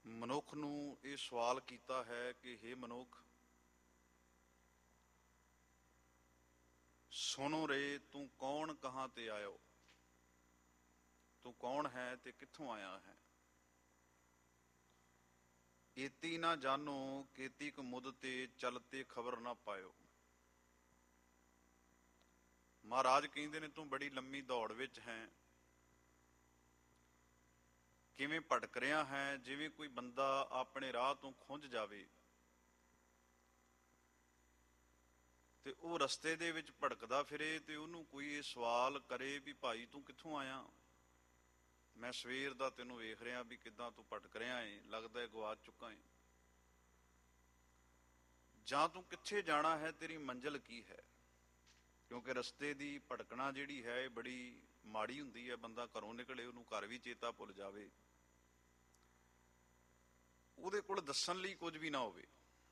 ਮਨੁੱਖ ਨੂੰ ਇਹ ਸਵਾਲ ਕੀਤਾ ਹੈ ਕਿ ਹੇ ਮਨੁੱਖ, ਸੁਣੋ ਰੇ ਤੂੰ ਕੌਣ ਕਹਾਂ ਤੇ ਆਇਓ। ਤੂੰ ਕੌਣ ਹੈ ਤੇ ਕਿੱਥੋਂ ਆਇਆ ਹੈ। ਏਤੀ ਨਾ ਜਾਣੋ ਕੇਤੀ ਕੁ ਮੁੱਦ ਤੇ ਚਲਤੇ ਖਬਰ ਨਾ ਪਾਇਓ। ਮਹਾਰਾਜ ਕਹਿੰਦੇ ਨੇ ਤੂੰ ਬੜੀ ਲੰਮੀ ਦੌੜ ਵਿੱਚ ਹੈ, ਕਿਵੇਂ ਭਟਕ ਰਿਹਾ ਹੈ। ਜਿਵੇਂ ਕੋਈ ਬੰਦਾ ਆਪਣੇ ਰਾਹ ਤੋਂ ਖੁੰਝ ਜਾਵੇ ਤੇ ਉਹ ਰਸਤੇ ਦੇ ਵਿੱਚ ਭਟਕਦਾ ਫਿਰੇ ਤੇ ਉਹਨੂੰ ਕੋਈ ਇਹ ਸਵਾਲ ਕਰੇ ਵੀ ਭਾਈ ਤੂੰ ਕਿੱਥੋਂ ਆਇਆ। ਮੈਂ ਸਵੇਰ ਦਾ ਤੈਨੂੰ ਵੇਖ ਰਿਹਾ ਵੀ ਕਿੱਦਾਂ ਤੂੰ ਭਟਕ ਰਿਹਾ ਏ, ਲੱਗਦਾ ਗਵਾਚ ਚੁੱਕਾ ਏ। ਜਾਂ ਤੂੰ ਕਿੱਥੇ ਜਾਣਾ ਹੈ, ਤੇਰੀ ਮੰਜ਼ਿਲ ਕੀ ਹੈ। ਕਿਉਂਕਿ ਰਸਤੇ ਦੀ ਭਟਕਣਾ ਜਿਹੜੀ ਹੈ ਇਹ ਬੜੀ ਮਾੜੀ ਹੁੰਦੀ ਹੈ। ਬੰਦਾ ਘਰੋਂ ਨਿਕਲੇ, ਉਹਨੂੰ ਘਰ ਵੀ ਚੇਤਾ ਭੁੱਲ ਜਾਵੇ, ਉਹਦੇ ਕੋਲ ਦੱਸਣ ਲਈ ਕੁਝ ਵੀ ਨਾ ਹੋਵੇ।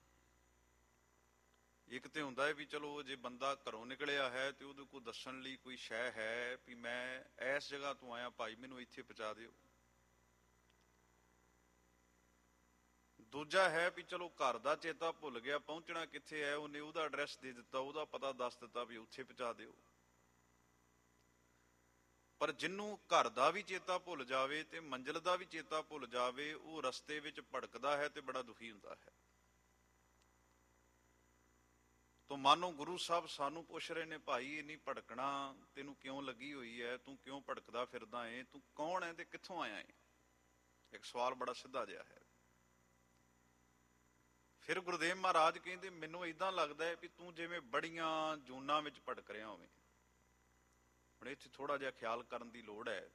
ਇੱਕ ਤੇ ਹੁੰਦਾ ਹੈ ਵੀ ਚਲੋ ਜੇ ਬੰਦਾ ਘਰੋਂ ਨਿਕਲਿਆ ਹੈ ਤੇ ਉਹਦੇ ਕੋਲ ਦੱਸਣ ਲਈ ਕੋਈ ਸ਼ੈ ਹੈ ਵੀ ਮੈਂ ਇਸ ਜਗ੍ਹਾ ਤੋਂ ਆਇਆ, ਭਾਈ ਮੈਨੂੰ ਇੱਥੇ ਪਹੁੰਚਾ ਦਿਓ। ਦੂਜਾ ਹੈ ਵੀ ਚਲੋ ਘਰ ਦਾ ਚੇਤਾ ਭੁੱਲ ਗਿਆ, ਪਹੁੰਚਣਾ ਕਿੱਥੇ ਹੈ, ਉਹਨੇ ਉਹਦਾ ਐਡਰੈਸ ਦੇ ਦਿੱਤਾ, ਉਹਦਾ ਪਤਾ ਦੱਸ ਦਿੱਤਾ ਵੀ ਉੱਥੇ ਪਹੁੰਚਾ ਦਿਓ। ਪਰ ਜਿਹਨੂੰ ਘਰ ਦਾ ਵੀ ਚੇਤਾ ਭੁੱਲ ਜਾਵੇ ਤੇ ਮੰਜ਼ਿਲ ਦਾ ਵੀ ਚੇਤਾ ਭੁੱਲ ਜਾਵੇ, ਉਹ ਰਸਤੇ ਵਿੱਚ ਭਟਕਦਾ ਹੈ ਤੇ ਬੜਾ ਦੁਖੀ ਹੁੰਦਾ ਹੈ। ਤੋ ਮਾਨੋ ਗੁਰੂ ਸਾਹਿਬ ਸਾਨੂੰ ਪੁੱਛ ਰਹੇ ਨੇ, ਭਾਈ ਇੰਨੀ ਭਟਕਣਾ ਤੈਨੂੰ ਕਿਉਂ ਲੱਗੀ ਹੋਈ ਹੈ, ਤੂੰ ਕਿਉਂ ਭਟਕਦਾ ਫਿਰਦਾ ਏ, ਤੂੰ ਕੌਣ ਹੈ ਤੇ ਕਿੱਥੋਂ ਆਇਆ ਏ। ਇੱਕ ਸਵਾਲ ਬੜਾ ਸਿੱਧਾ ਜਿਹਾ ਹੈ। ਫਿਰ ਗੁਰਦੇਵ ਮਹਾਰਾਜ ਕਹਿੰਦੇ ਮੈਨੂੰ ਏਦਾਂ ਲੱਗਦਾ ਹੈ ਵੀ ਤੂੰ ਜਿਵੇਂ ਬੜੀਆਂ ਜੂਨਾਂ ਵਿੱਚ ਭਟਕ ਰਿਹਾ ਹੋਵੇਂ। ਹੁਣ ਇੱਥੇ ਥੋੜਾ ਜਿਹਾ ਖਿਆਲ ਕਰਨ ਦੀ ਲੋੜ ਹੈ।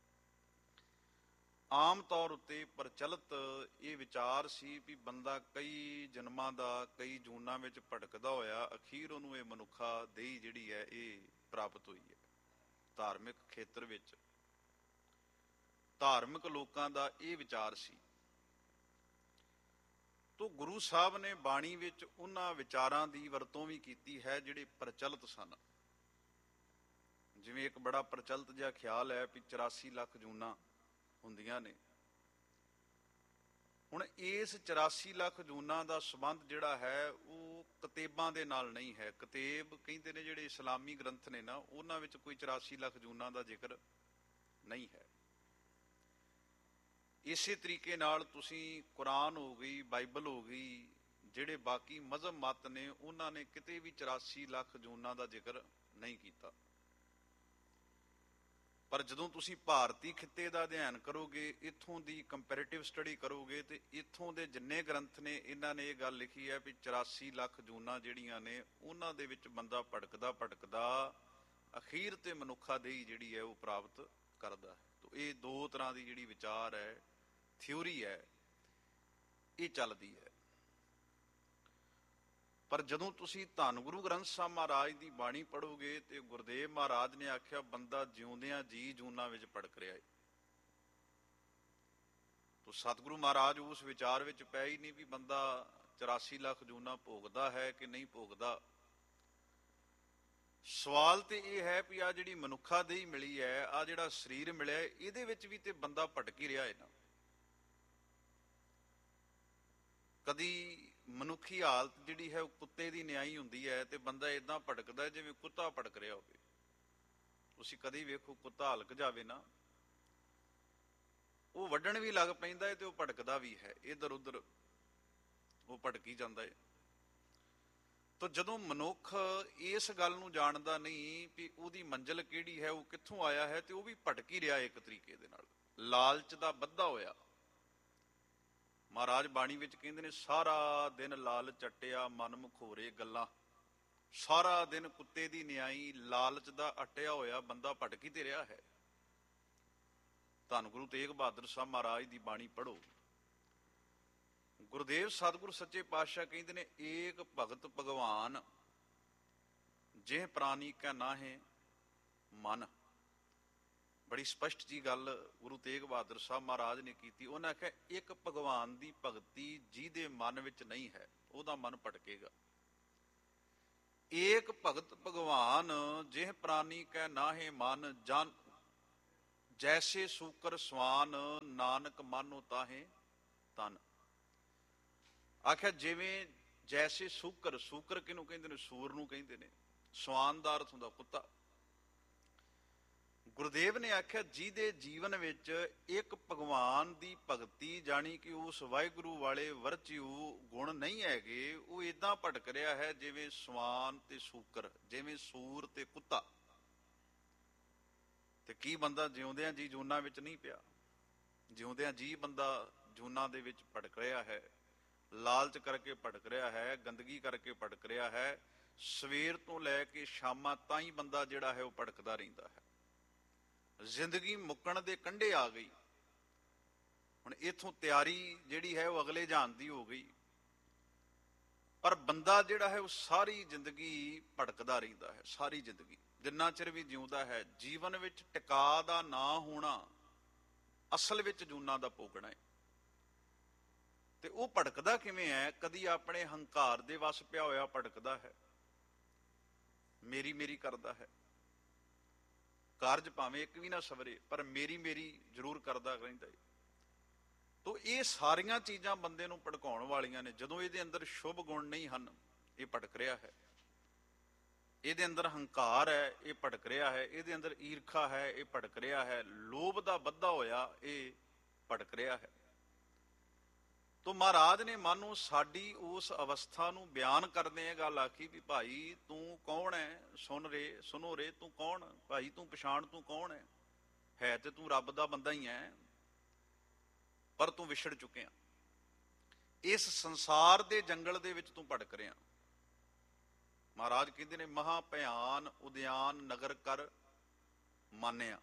ਆਮ ਤੌਰ ਉੱਤੇ ਪ੍ਰਚਲਿਤ ਇਹ ਵਿਚਾਰ ਸੀ ਵੀ ਬੰਦਾ ਕਈ ਜਨਮਾਂ ਦਾ, ਕਈ ਜੂਨਾਂ ਵਿੱਚ ਭਟਕਦਾ ਹੋਇਆ ਅਖੀਰ ਉਹਨੂੰ ਇਹ ਮਨੁੱਖਾ ਦੇਹੀ ਜਿਹੜੀ ਹੈ ਇਹ ਪ੍ਰਾਪਤ ਹੋਈ ਹੈ। ਧਾਰਮਿਕ ਖੇਤਰ ਵਿੱਚ ਧਾਰਮਿਕ ਲੋਕਾਂ ਦਾ ਇਹ ਵਿਚਾਰ ਸੀ। ਤੋ ਗੁਰੂ ਸਾਹਿਬ ਨੇ ਬਾਣੀ ਵਿੱਚ ਉਹਨਾਂ ਵਿਚਾਰਾਂ ਦੀ ਵਰਤੋਂ ਵੀ ਕੀਤੀ ਹੈ ਜਿਹੜੇ ਪ੍ਰਚਲਿਤ ਸਨ। ਜਿਵੇਂ ਇੱਕ ਬੜਾ ਪ੍ਰਚਲਿਤ ਜਿਹਾ ਖਿਆਲ ਹੈ ਵੀ 84 ਲੱਖ ਜੂਨਾਂ ਹੁੰਦੀਆਂ ਨੇ। ਹੁਣ ਇਸ 84 ਲੱਖ ਜੂਨਾਂ ਦਾ ਸੰਬੰਧ ਜਿਹੜਾ ਹੈ ਉਹ ਕਤੇਬਾਂ ਦੇ ਨਾਲ ਨਹੀਂ ਹੈ। ਕਤੇਬ ਕਹਿੰਦੇ ਨੇ ਜਿਹੜੇ ਇਸਲਾਮੀ ਗ੍ਰੰਥ ਨੇ ਨਾ, ਉਹਨਾਂ ਵਿੱਚ ਕੋਈ 84 ਲੱਖ ਜੂਨਾਂ ਦਾ ਜ਼ਿਕਰ ਨਹੀਂ ਹੈ। ਇਸੇ ਤਰੀਕੇ ਨਾਲ ਤੁਸੀਂ ਕੁਰਾਨ ਹੋ ਗਈ, ਬਾਈਬਲ ਹੋ ਗਈ, ਜਿਹੜੇ ਬਾਕੀ ਮਜ਼ਹਬ ਮਤ ਨੇ ਉਹਨਾਂ ਨੇ ਕਿਤੇ ਵੀ 84 ਲੱਖ ਜੂਨਾਂ ਦਾ ਜ਼ਿਕਰ ਨਹੀਂ ਕੀਤਾ। ਪਰ ਜਦੋਂ ਤੁਸੀਂ ਭਾਰਤੀ ਖਿੱਤੇ ਦਾ ਅਧਿਐਨ ਕਰੋਗੇ, ਇੱਥੋਂ ਦੀ ਕੰਪੈਰੇਟਿਵ ਸਟੱਡੀ ਕਰੋਗੇ ਤੇ ਇੱਥੋਂ ਦੇ ਜਿੰਨੇ ਗ੍ਰੰਥ ਨੇ ਇਹਨਾਂ ਨੇ ਇਹ ਗੱਲ ਲਿਖੀ ਹੈ ਵੀ 84 ਲੱਖ ਜੂਨਾਂ ਜਿਹੜੀਆਂ ਨੇ ਉਹਨਾਂ ਦੇ ਵਿੱਚ ਬੰਦਾ ਭਟਕਦਾ ਭਟਕਦਾ ਅਖੀਰ ਤੇ ਮਨੁੱਖਾ ਦੇਹੀ ਜਿਹੜੀ ਹੈ ਉਹ ਪ੍ਰਾਪਤ ਕਰਦਾ ਹੈ। ਤੋ ਇਹ ਦੋ ਤਰ੍ਹਾਂ ਦੀ ਜਿਹੜੀ ਵਿਚਾਰ ਹੈ, ਥਿਊਰੀ ਹੈ, ਇਹ ਚੱਲਦੀ ਹੈ। ਪਰ ਜਦੋਂ ਤੁਸੀਂ ਧੰਨ ਗੁਰੂ ਗ੍ਰੰਥ ਸਾਹਿਬ ਮਹਾਰਾਜ ਦੀ ਬਾਣੀ ਪੜ੍ਹੋਗੇ ਤੇ ਗੁਰਦੇਵ ਮਹਾਰਾਜ ਨੇ ਆਖਿਆ ਬੰਦਾ ਜਿਉਂਦਿਆਂ ਜੀ ਜੂਨਾਂ ਵਿੱਚ ਭਟਕ ਰਿਹਾ ਹੈ। ਤੋ ਸਤਿਗੁਰੂ ਮਹਾਰਾਜ ਉਸ ਵਿਚਾਰ ਵਿੱਚ ਪੈ ਹੀ ਨਹੀਂ ਵੀ ਬੰਦਾ 84 ਲੱਖ ਜੂਨਾਂ ਭੋਗਦਾ ਹੈ ਕਿ ਨਹੀਂ ਭੋਗਦਾ। ਸਵਾਲ ਤੇ ਇਹ ਹੈ ਵੀ ਆ ਜਿਹੜੀ ਮਨੁੱਖਾ ਦੇਹੀ ਮਿਲੀ ਹੈ, ਆ ਜਿਹੜਾ ਸਰੀਰ ਮਿਲਿਆ, ਇਹਦੇ ਵਿੱਚ ਵੀ ਤੇ ਬੰਦਾ ਭਟਕ ਹੀ ਰਿਹਾ ਹੈ ਨਾ। ਕਦੀ ਮਨੁੱਖੀ ਹਾਲਤ ਜਿਹੜੀ ਹੈ ਉਹ ਕੁੱਤੇ ਦੀ ਨਿਆਈ ਹੁੰਦੀ ਹੈ ਤੇ ਬੰਦਾ ਏਦਾਂ ਭਟਕਦਾ ਜਿਵੇਂ ਕੁੱਤਾ ਭਟਕ ਰਿਹਾ ਹੋਵੇ। ਤੁਸੀਂ ਕਦੀ ਵੇਖੋ ਕੁੱਤਾ ਹਲਕ ਜਾਵੇ ਨਾ, ਉਹ ਵੱਢਣ ਵੀ ਲੱਗ ਪੈਂਦਾ ਹੈ ਤੇ ਉਹ ਭਟਕਦਾ ਵੀ ਹੈ, ਇੱਧਰ ਉੱਧਰ ਉਹ ਭਟਕੀ ਜਾਂਦਾ ਹੈ। ਤਾਂ ਜਦੋਂ ਮਨੁੱਖ ਇਸ ਗੱਲ ਨੂੰ ਜਾਣਦਾ ਨਹੀਂ ਵੀ ਉਹਦੀ ਮੰਜ਼ਿਲ ਕਿਹੜੀ ਹੈ, ਉਹ ਕਿੱਥੋਂ ਆਇਆ ਹੈ, ਤੇ ਉਹ ਵੀ ਭਟਕ ਹੀ ਰਿਹਾ ਇੱਕ ਤਰੀਕੇ ਦੇ ਨਾਲ, ਲਾਲਚ ਦਾ ਬੱਧਾ ਹੋਇਆ। ਮਹਾਰਾਜ ਬਾਣੀ ਵਿੱਚ ਕਹਿੰਦੇ ਨੇ ਸਾਰਾ ਦਿਨ ਲਾਲ ਚੱਟਿਆ ਮਨ ਮਖੋਰੇ ਗੱਲਾਂ। ਸਾਰਾ ਦਿਨ ਕੁੱਤੇ ਦੀ ਨਿਆਈ, ਲਾਲਚ ਦਾ ਅਟਿਆ ਹੋਇਆ ਬੰਦਾ ਭਟਕ ਹੀ ਤੇ ਰਿਹਾ ਹੈ। ਧੰਨ ਗੁਰੂ ਤੇਗ ਬਹਾਦਰ ਸਾਹਿਬ ਮਹਾਰਾਜ ਦੀ ਬਾਣੀ ਪੜ੍ਹੋ। ਗੁਰਦੇਵ ਸਤਿਗੁਰ ਸੱਚੇ ਪਾਤਸ਼ਾਹ ਕਹਿੰਦੇ ਨੇ ਏਕ ਭਗਤ ਭਗਵਾਨ ਜਿਹ ਪ੍ਰਾਨੀ ਕੈ ਨਾਹੇ ਮਨ। ਬੜੀ ਸਪਸ਼ਟ ਜੀ ਗੱਲ ਗੁਰੂ ਤੇਗ ਬਹਾਦਰ ਸਾਹਿਬ ਮਹਾਰਾਜ ਨੇ ਕੀਤੀ। ਉਹਨਾਂ ਆਖਿਆ ਇੱਕ ਭਗਵਾਨ ਦੀ ਭਗਤੀ ਜਿਹਦੇ ਮਨ ਵਿੱਚ ਨਹੀਂ ਹੈ ਉਹਦਾ ਮਨ ਭਟਕੇਗਾ। ਏਕ ਭਗਤ ਭਗਵਾਨ ਜਿਹ ਪ੍ਰਾਨੀ ਕੈ ਨਾਹੇ ਮਨ, ਜਨ ਜੈਸੇ ਸੂਕਰ ਸਵਾਨ ਨਾਨਕ ਮਾਨੋ ਤਾਹੇ ਤਨ। ਆਖਿਆ ਜਿਵੇਂ ਜੈਸੇ ਸੂਕਰ, ਸੂਕਰ ਕਿਹਨੂੰ ਕਹਿੰਦੇ ਨੇ? ਸੂਰ ਨੂੰ ਕਹਿੰਦੇ ਨੇ। ਸਵਾਨ ਦਾ ਅਰਥ ਹੁੰਦਾ ਕੁੱਤਾ। ਗੁਰਦੇਵ ਨੇ ਆਖਿਆ ਜਿਹਦੇ ਜੀਵਨ ਵਿੱਚ ਇੱਕ ਭਗਵਾਨ ਦੀ ਭਗਤੀ, ਜਾਣੀ ਕਿ ਉਸ ਵਾਹਿਗੁਰੂ ਵਾਲੇ ਵਰਚਿਊ ਗੁਣ ਨਹੀਂ ਹੈਗੇ, ਉਹ ਏਦਾਂ ਭਟਕ ਰਿਹਾ ਹੈ ਜਿਵੇਂ ਸਵਾਨ ਤੇ ਸੂਕਰ, ਜਿਵੇਂ ਸੂਰ ਤੇ ਕੁੱਤਾ। ਤੇ ਕੀ ਬੰਦਾ ਜਿਉਂਦਿਆਂ ਜੀ ਜੂਨਾਂ ਵਿੱਚ ਨਹੀਂ ਪਿਆ? ਜਿਉਂਦਿਆਂ ਜੀ ਬੰਦਾ ਜੂਨਾਂ ਦੇ ਵਿੱਚ ਭਟਕ ਰਿਹਾ ਹੈ, ਲਾਲਚ ਕਰਕੇ ਭਟਕ ਰਿਹਾ ਹੈ, ਗੰਦਗੀ ਕਰਕੇ ਭਟਕ ਰਿਹਾ ਹੈ। ਸਵੇਰ ਤੋਂ ਲੈ ਕੇ ਸ਼ਾਮਾਂ ਤਾਈਂ ਬੰਦਾ ਜਿਹੜਾ ਹੈ ਉਹ ਭਟਕਦਾ ਰਹਿੰਦਾ ਹੈ। ਜ਼ਿੰਦਗੀ ਮੁੱਕਣ ਦੇ ਕੰਢੇ ਆ ਗਈ। ਹੁਣ ਇਥੋਂ ਤਿਆਰੀ ਜਿਹੜੀ ਹੈ ਉਹ ਅਗਲੇ ਜਹਾਨ ਦੀ ਹੋ ਗਈ, ਪਰ ਬੰਦਾ ਜਿਹੜਾ ਹੈ ਉਹ ਸਾਰੀ ਜ਼ਿੰਦਗੀ ਭਟਕਦਾ ਰਹਿੰਦਾ ਹੈ। ਸਾਰੀ ਜ਼ਿੰਦਗੀ ਜਿੰਨਾ ਚਿਰ ਵੀ ਜਿਉਂਦਾ ਹੈ, ਜੀਵਨ ਵਿੱਚ ਟਿਕਾ ਦਾ ਨਾ ਹੋਣਾ ਅਸਲ ਵਿੱਚ ਜੂਨਾਂ ਦਾ ਭੋਗਣਾ ਹੈ। ਤੇ ਉਹ ਭਟਕਦਾ ਕਿਵੇਂ ਹੈ? ਕਦੀ ਆਪਣੇ ਹੰਕਾਰ ਦੇ ਵਸ ਪਿਆ ਹੋਇਆ ਭਟਕਦਾ ਹੈ, ਮੇਰੀ ਮੇਰੀ ਕਰਦਾ ਹੈ। ਕਾਰਜ ਭਾਵੇਂ ਇੱਕ ਵੀ ਨਾ ਸਵਰੇ, ਪਰ ਮੇਰੀ ਮੇਰੀ ਜ਼ਰੂਰ ਕਰਦਾ ਰਹਿੰਦਾ ਹੈ। ਤੋ ਇਹ ਸਾਰੀਆਂ ਚੀਜ਼ਾਂ ਬੰਦੇ ਨੂੰ ਭਟਕਾਉਣ ਵਾਲੀਆਂ ਨੇ। ਜਦੋਂ ਇਹਦੇ ਅੰਦਰ ਸ਼ੁਭ ਗੁਣ ਨਹੀਂ ਹਨ, ਇਹ ਭਟਕ ਰਿਹਾ ਹੈ। ਇਹਦੇ ਅੰਦਰ ਹੰਕਾਰ ਹੈ, ਇਹ ਭਟਕ ਰਿਹਾ ਹੈ। ਇਹਦੇ ਅੰਦਰ ਈਰਖਾ ਹੈ, ਇਹ ਭਟਕ ਰਿਹਾ ਹੈ। ਲੋਭ ਦਾ ਬੱਧਾ ਹੋਇਆ, ਇਹ ਭਟਕ ਰਿਹਾ ਹੈ। ਤੋ ਮਹਾਰਾਜ ਨੇ ਮਾਨੋ ਸਾਡੀ ਉਸ ਅਵਸਥਾ ਨੂੰ ਬਿਆਨ ਕਰਦੇ ਇਹ ਗੱਲ ਆਖੀ ਵੀ ਭਾਈ ਤੂੰ ਕੌਣ ਹੈ? ਸੁਨੋ ਰੇ ਤੂੰ ਕੌਣ? ਭਾਈ ਤੂੰ ਪਛਾਣ, ਤੂੰ ਕੌਣ ਹੈ? ਹੈ ਤੇ ਤੂੰ ਰੱਬ ਦਾ ਬੰਦਾ ਹੀ ਹੈ, ਪਰ ਤੂੰ ਵਿਛੜ ਚੁੱਕਿਆ। ਇਸ ਸੰਸਾਰ ਦੇ ਜੰਗਲ ਦੇ ਵਿੱਚ ਤੂੰ ਭਟਕ ਰਿਹਾ। ਮਹਾਰਾਜ ਕਹਿੰਦੇ ਨੇ ਮਹਾ ਭਿਆਨ ਉਦਿਆਨ ਨਗਰ ਕਰ ਮਾਨਿਆ।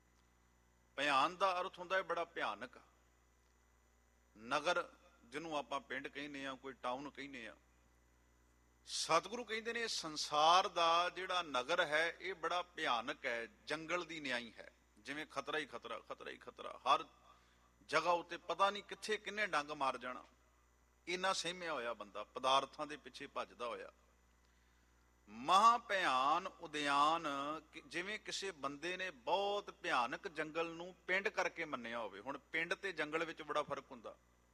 ਭਿਆਨ ਦਾ ਅਰਥ ਹੁੰਦਾ ਹੈ ਬੜਾ ਭਿਆਨਕ। ਨਗਰ ਜਿਹਨੂੰ ਆਪਾਂ ਪਿੰਡ ਕਹਿੰਦੇ ਆ, ਕੋਈ ਟਾਊਨ ਕਹਿੰਦੇ ਆ। ਸਤਿਗੁਰੂ ਕਹਿੰਦੇ ਨੇ ਸੰਸਾਰ ਦਾ ਜਿਹੜਾ ਨਗਰ ਹੈ ਇਹ ਬੜਾ ਭਿਆਨਕ ਹੈ, ਜੰਗਲ ਦੀ ਨਿਆਈ ਹੈ। ਜਿਵੇਂ ਖਤਰਾ ਹੀ ਖਤਰਾ, ਖਤਰਾ ਹੀ ਖਤਰਾ, ਹਰ ਜਗ੍ਹਾ ਉੱਤੇ ਪਤਾ ਨਹੀਂ ਕਿੱਥੇ ਕਿੰਨੇ ਡੰਗ ਮਾਰ ਜਾਣਾ। ਇੰਨਾ ਸਹਿਮਿਆ ਹੋਇਆ ਬੰਦਾ, ਪਦਾਰਥਾਂ ਦੇ ਪਿੱਛੇ ਭੱਜਦਾ ਹੋਇਆ। ਮਹਾ ਭਿਆਨ ਉਦਿਆਨ, ਜਿਵੇਂ ਕਿਸੇ ਬੰਦੇ ਨੇ ਬਹੁਤ ਭਿਆਨਕ ਜੰਗਲ ਨੂੰ ਪਿੰਡ ਕਰਕੇ ਮੰਨਿਆ ਹੋਵੇ। ਹੁਣ ਪਿੰਡ ਤੇ ਜੰਗਲ ਵਿੱਚ ਬੜਾ ਫਰਕ ਹੁੰਦਾ।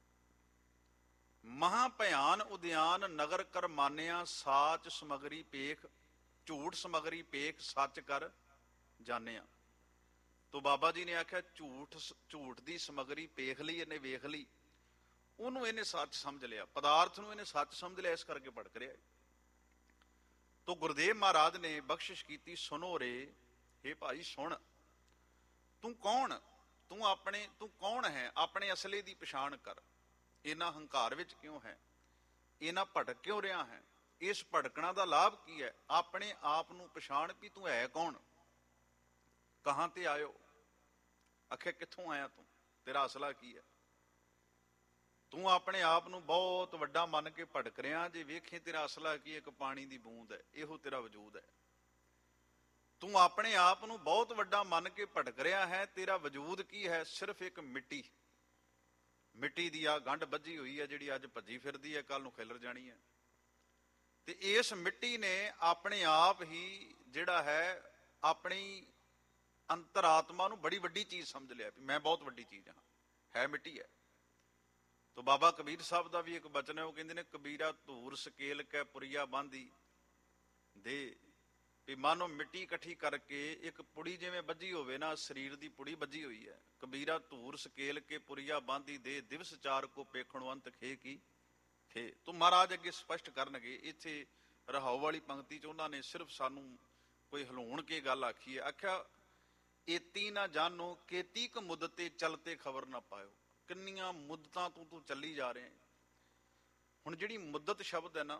ਮਹਾ ਭਿਆਨ ਉਦਿਆਨ ਨਗਰ ਕਰ ਮਾਨਿਆ, ਸਾਚ ਸਮਗਰੀ ਪੇਖ, ਝੂਠ ਸਮਗਰੀ ਪੇਖ ਸੱਚ ਕਰ ਜਾਣਿਆ। ਤੋ ਬਾਬਾ ਜੀ ਨੇ ਆਖਿਆ ਝੂਠ ਦੀ ਸਮਗਰੀ ਪੇਖ ਲਈ, ਇਹਨੇ ਵੇਖ ਲਈ, ਉਹਨੂੰ ਇਹਨੇ ਸੱਚ ਸਮਝ ਲਿਆ, ਪਦਾਰਥ ਨੂੰ ਇਹਨੇ ਸੱਚ ਸਮਝ ਲਿਆ, ਇਸ ਕਰਕੇ ਭਟਕ ਰਿਹਾ। ਤੋ ਗੁਰਦੇਵ ਮਹਾਰਾਜ ਨੇ ਬਖਸ਼ਿਸ਼ ਕੀਤੀ, ਸੁਨੋ ਰੇ, ਹੇ ਭਾਈ ਸੁਣ, ਤੂੰ ਕੌਣ? ਤੂੰ ਕੌਣ ਹੈ? ਆਪਣੇ ਅਸਲੇ ਦੀ ਪਛਾਣ ਕਰ। ਇਹਨਾਂ ਹੰਕਾਰ ਵਿੱਚ ਕਿਉਂ ਹੈ? ਇਹਨਾਂ ਭਟਕ ਕਿਉਂ ਰਿਹਾ ਹੈ? ਇਸ ਭਟਕਣਾ ਦਾ ਲਾਭ ਕੀ ਹੈ? ਆਪਣੇ ਆਪ ਨੂੰ ਪਛਾਣ ਵੀ ਤੂੰ ਹੈ ਕੌਣ? ਕਹਾਂ ਤੇ ਆਇਓ? ਆਖਿਆ ਕਿੱਥੋਂ ਆਇਆ ਤੂੰ? ਤੇਰਾ ਅਸਲਾ ਕੀ ਹੈ? ਤੂੰ ਆਪਣੇ ਆਪ ਨੂੰ ਬਹੁਤ ਵੱਡਾ ਮੰਨ ਕੇ ਭਟਕ ਰਿਹਾ। ਜੇ ਵੇਖੇ ਤੇਰਾ ਅਸਲਾ ਕੀ? ਇੱਕ ਪਾਣੀ ਦੀ ਬੂੰਦ ਹੈ, ਇਹੋ ਤੇਰਾ ਵਜੂਦ ਹੈ। ਤੂੰ ਆਪਣੇ ਆਪ ਨੂੰ ਬਹੁਤ ਵੱਡਾ ਮੰਨ ਕੇ ਭਟਕ ਰਿਹਾ ਹੈ। ਤੇਰਾ ਵਜੂਦ ਕੀ ਹੈ? ਸਿਰਫ ਇੱਕ ਮਿੱਟੀ। ਮਿੱਟੀ ਦੀ ਆ ਗੰਢ ਬੱਝੀ ਹੋਈ ਹੈ ਜਿਹੜੀ ਅੱਜ ਭੱਜੀ ਫਿਰਦੀ ਹੈ, ਕੱਲ ਨੂੰ ਖਿਲਰ ਜਾਣੀ ਹੈ। ਤੇ ਇਸ ਮਿੱਟੀ ਨੇ ਆਪਣੇ ਆਪ ਹੀ ਜਿਹੜਾ ਹੈ ਆਪਣੀ ਅੰਤਰਾਤਮਾ ਨੂੰ ਬੜੀ ਵੱਡੀ ਚੀਜ਼ ਸਮਝ ਲਿਆ ਵੀ ਮੈਂ ਬਹੁਤ ਵੱਡੀ ਚੀਜ਼ ਹਾਂ, ਹੈ ਮਿੱਟੀ ਹੈ। ਤੋ ਬਾਬਾ ਕਬੀਰ ਸਾਹਿਬ ਦਾ ਵੀ ਇੱਕ ਬਚਨ ਹੈ, ਉਹ ਕਹਿੰਦੇ ਨੇ ਕਬੀਰਾ ਧੂਰ ਸਕੇਲ ਕੈ ਪੁਰੀਆ ਬਾਂਧੀ ਦੇ, ਵੀ ਮਾਨੋ ਮਿੱਟੀ ਇਕੱਠੀ ਕਰਕੇ ਇੱਕ ਪੁੜੀ ਜਿਵੇਂ ਬੱਝੀ ਹੋਵੇ ਨਾ, ਸਰੀਰ ਦੀ ਪੁੜੀ ਬੱਝੀ ਹੋਈ ਹੈ। ਕਬੀਰਾ ਧੂਰ ਸਕੇਲ ਕੇ ਪੁਰੀਆ ਬਾਂਧੀ ਦੇ, ਦਿਵਸ ਚਾਰ ਕੋ ਪੇਖਣੋ ਅੰਤ ਖੇ ਕੀ ਖੇ। ਤੋ ਮਹਾਰਾਜ ਅੱਗੇ ਸਪਸ਼ਟ ਕਰਨਗੇ। ਇੱਥੇ ਰਹਾਉ ਵਾਲੀ ਪੰਕਤੀ ਚ ਉਹਨਾਂ ਨੇ ਸਿਰਫ ਸਾਨੂੰ ਕੋਈ ਹਲੂਣ ਕੇ ਗੱਲ ਆਖੀ ਹੈ। ਆਖਿਆ ਏਤੀ ਨਾ ਜਾਣੋ ਕੇਤੀ ਕ ਮੁੱਦਤੇ ਚਲਤੇ ਖਬਰ ਨਾ ਪਾਇਓ। ਕਿੰਨੀਆਂ ਮੁੱਦਤਾਂ ਤੂੰ ਚੱਲੀ ਜਾ ਰਹੇ। ਹੁਣ ਜਿਹੜੀ ਮੁੱਦਤ ਸ਼ਬਦ ਹੈ ਨਾ,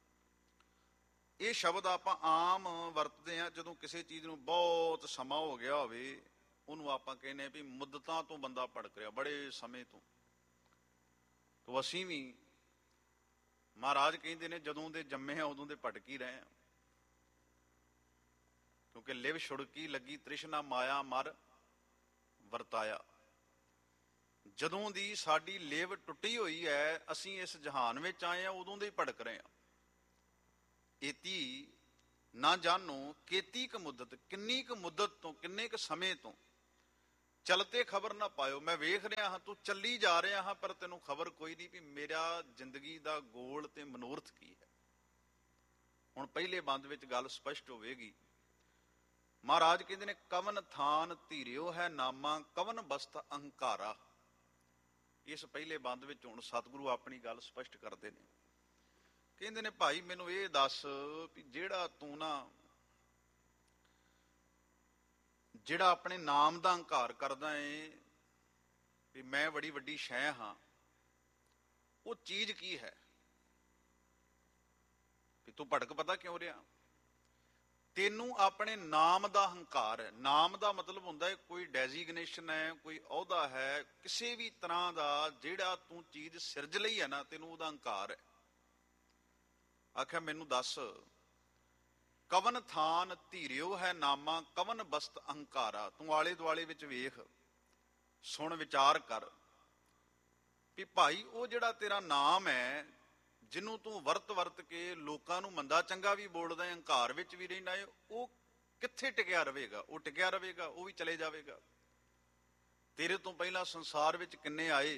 ਇਹ ਸ਼ਬਦ ਆਪਾਂ ਆਮ ਵਰਤਦੇ ਹਾਂ ਜਦੋਂ ਕਿਸੇ ਚੀਜ਼ ਨੂੰ ਬਹੁਤ ਸਮਾਂ ਹੋ ਗਿਆ ਹੋਵੇ, ਉਹਨੂੰ ਆਪਾਂ ਕਹਿੰਦੇ ਵੀ ਮੁੱਦਤਾਂ ਤੋਂ ਬੰਦਾ ਭਟਕ ਰਿਹਾ, ਬੜੇ ਸਮੇਂ ਤੋਂ। ਤੋ ਅਸੀਂ ਵੀ ਮਹਾਰਾਜ ਕਹਿੰਦੇ ਨੇ ਜਦੋਂ ਦੇ ਜੰਮੇ ਆ ਉਦੋਂ ਦੇ ਭਟਕ ਹੀ ਰਹੇ ਆ, ਕਿਉਂਕਿ ਲਿਵ ਛੁੜਕੀ ਲੱਗੀ ਤ੍ਰਿਸ਼ਨਾ ਮਾਇਆ ਮਰ ਵਰਤਾਇਆ। ਜਦੋਂ ਦੀ ਸਾਡੀ ਲਿਵ ਟੁੱਟੀ ਹੋਈ ਹੈ, ਅਸੀਂ ਇਸ ਜਹਾਨ ਵਿੱਚ ਆਏ ਆ, ਉਦੋਂ ਦੇ ਹੀ ਭਟਕ ਰਹੇ ਆ। ਏਤੀ ਨਾ ਜਾਣੋ ਕੇਤੀ ਕ ਮੁੱਦਤ, ਕਿੰਨੀ ਕੁ ਮੁੱਦਤ ਤੋਂ, ਕਿੰਨੇ ਕੁ ਸਮੇਂ ਤੋਂ ਚਲਤੇ ਖਬਰ ਨਾ ਪਾਇਓ। ਮੈਂ ਵੇਖ ਰਿਹਾ ਹਾਂ ਤੂੰ ਚੱਲੀ ਜਾ ਰਿਹਾ ਹਾਂ, ਪਰ ਤੈਨੂੰ ਖਬਰ ਕੋਈ ਨਹੀਂ ਵੀ ਮੇਰਾ ਜ਼ਿੰਦਗੀ ਦਾ ਗੋਲ ਤੇ ਮਨੋਰਥ ਕੀ ਹੈ। ਹੁਣ ਪਹਿਲੇ ਬੰਦ ਵਿੱਚ ਗੱਲ ਸਪਸ਼ਟ ਹੋਵੇਗੀ। ਮਹਾਰਾਜ ਕਹਿੰਦੇ ਨੇ, ਕਵਨ ਥਾਨ ਧੀਰਿਓ ਹੈ ਨਾਮਾ, ਕਵਨ ਬਸਤ ਅਹੰਕਾਰਾ। ਇਸ ਪਹਿਲੇ ਬੰਦ ਵਿੱਚ ਹੁਣ ਸਤਿਗੁਰੂ ਆਪਣੀ ਗੱਲ ਸਪਸ਼ਟ ਕਰਦੇ ਨੇ। ਕਹਿੰਦੇ ਨੇ, ਭਾਈ ਮੈਨੂੰ ਇਹ ਦੱਸ ਵੀ ਜਿਹੜਾ ਆਪਣੇ ਨਾਮ ਦਾ ਹੰਕਾਰ ਕਰਦਾ ਏ ਵੀ ਮੈਂ ਬੜੀ ਵੱਡੀ ਸ਼ੈ ਹਾਂ, ਉਹ ਚੀਜ਼ ਕੀ ਹੈ? ਵੀ ਤੂੰ ਭਟਕ ਪਤਾ ਕਿਉਂ ਰਿਹਾ? ਤੈਨੂੰ ਆਪਣੇ ਨਾਮ ਦਾ ਹੰਕਾਰ ਹੈ। ਨਾਮ ਦਾ ਮਤਲਬ ਹੁੰਦਾ ਹੈ ਕੋਈ ਡੈਜ਼ਿਗਨੇਸ਼ਨ ਹੈ, ਕੋਈ ਅਹੁਦਾ ਹੈ, ਕਿਸੇ ਵੀ ਤਰ੍ਹਾਂ ਦਾ ਜਿਹੜਾ ਤੂੰ ਚੀਜ਼ ਸਿਰਜ ਲਈ ਹੈ ਨਾ, ਤੈਨੂੰ ਉਹਦਾ ਹੰਕਾਰ ਹੈ। ਆਖਿਆ ਮੈਨੂੰ ਦੱਸ, ਕਵਨ ਥਾਨ ਧੀਰਿਓ ਹੈ ਨਾਮਾ, ਕਵਨ ਬਸਤ ਅਹੰਕਾਰਾ। ਤੂੰ ਆਲੇ ਦੁਆਲੇ ਵਿੱਚ ਵੇਖ, ਸੁਣ, ਵਿਚਾਰ ਕਰ ਵੀ ਭਾਈ ਉਹ ਜਿਹੜਾ ਤੇਰਾ ਨਾਮ ਹੈ, ਜਿਹਨੂੰ ਤੂੰ ਵਰਤ ਕੇ ਲੋਕਾਂ ਨੂੰ ਮੰਦਾ ਚੰਗਾ ਵੀ ਬੋਲਦਾ ਹੈ, ਹੰਕਾਰ ਵਿੱਚ ਵੀ ਰਹਿਣਾ ਹੈ, ਉਹ ਕਿੱਥੇ ਟਿਕਿਆ ਰਹੇਗਾ? ਉਹ ਟਿਕਿਆ ਰਹੇਗਾ? ਉਹ ਵੀ ਚਲੇ ਜਾਵੇਗਾ। ਤੇਰੇ ਤੋਂ ਪਹਿਲਾਂ ਸੰਸਾਰ ਵਿੱਚ ਕਿੰਨੇ ਆਏ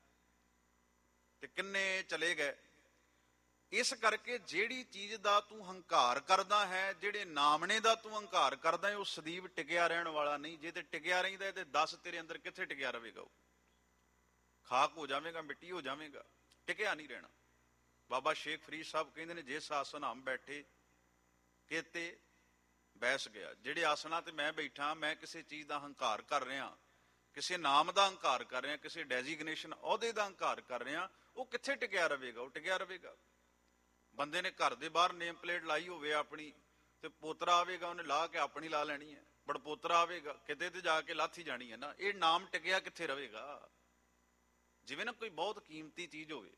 ਤੇ ਕਿੰਨੇ ਚਲੇ ਗਏ। ਇਸ ਕਰਕੇ ਜਿਹੜੀ ਚੀਜ਼ ਦਾ ਤੂੰ ਹੰਕਾਰ ਕਰਦਾ ਹੈ, ਜਿਹੜੇ ਨਾਮਣੇ ਦਾ ਤੂੰ ਹੰਕਾਰ ਕਰਦਾ ਹੈ, ਉਹ ਸਦੀਵ ਟਿਕਿਆ ਰਹਿਣ ਵਾਲਾ ਨਹੀਂ। ਜੇ ਤੇ ਟਿਕਿਆ ਰਹਿੰਦਾ ਤੇ ਦੱਸ ਤੇਰੇ ਅੰਦਰ ਕਿੱਥੇ ਟਿਕਿਆ ਰਹੇਗਾ? ਉਹ ਖਾਕ ਹੋ ਜਾਵੇਗਾ, ਮਿੱਟੀ ਹੋ ਜਾਵੇਗਾ, ਟਿਕਿਆ ਨਹੀਂ ਰਹਿਣਾ। ਬਾਬਾ ਸ਼ੇਖ ਫਰੀਦ ਸਾਹਿਬ ਕਹਿੰਦੇ ਨੇ, ਜਿਸ ਆਸਨ ਹਮ ਬੈਠੇ ਕੇਤੇ ਬੈਸ ਗਿਆ। ਜਿਹੜੇ ਆਸਣਾ ਤੇ ਮੈਂ ਬੈਠਾ, ਮੈਂ ਕਿਸੇ ਚੀਜ਼ ਦਾ ਹੰਕਾਰ ਕਰ ਰਿਹਾ, ਕਿਸੇ ਨਾਮ ਦਾ ਹੰਕਾਰ ਕਰ ਰਿਹਾ, ਕਿਸੇ ਡੈਜ਼ਿਗਨੇਸ਼ਨ ਅਹੁਦੇ ਦਾ ਹੰਕਾਰ ਕਰ ਰਿਹਾ, ਉਹ ਕਿੱਥੇ ਟਿਕਿਆ ਰਹੇਗਾ? ਉਹ ਟਿਕਿਆ ਰਹੇਗਾ। ਬੰਦੇ ਨੇ ਘਰ ਦੇ ਬਾਹਰ ਨੇਮ ਪਲੇਟ ਲਾਈ ਹੋਵੇ ਆਪਣੀ, ਤੇ ਪੋਤਰਾ ਆਵੇਗਾ ਉਹਨੇ ਲਾ ਕੇ ਆਪਣੀ ਲਾ ਲੈਣੀ ਹੈ, ਬੜ ਪੋਤਰਾ ਆਵੇਗਾ ਕਿਤੇ ਤੇ ਜਾ ਕੇ ਲਾਥੀ ਜਾਣੀ ਹੈ ਨਾ। ਇਹ ਨਾਮ ਟਿਕਿਆ ਕਿੱਥੇ ਰਹੇਗਾ? ਜਿਵੇਂ ਨਾ ਕੋਈ ਬਹੁਤ ਕੀਮਤੀ ਚੀਜ਼ ਹੋਵੇ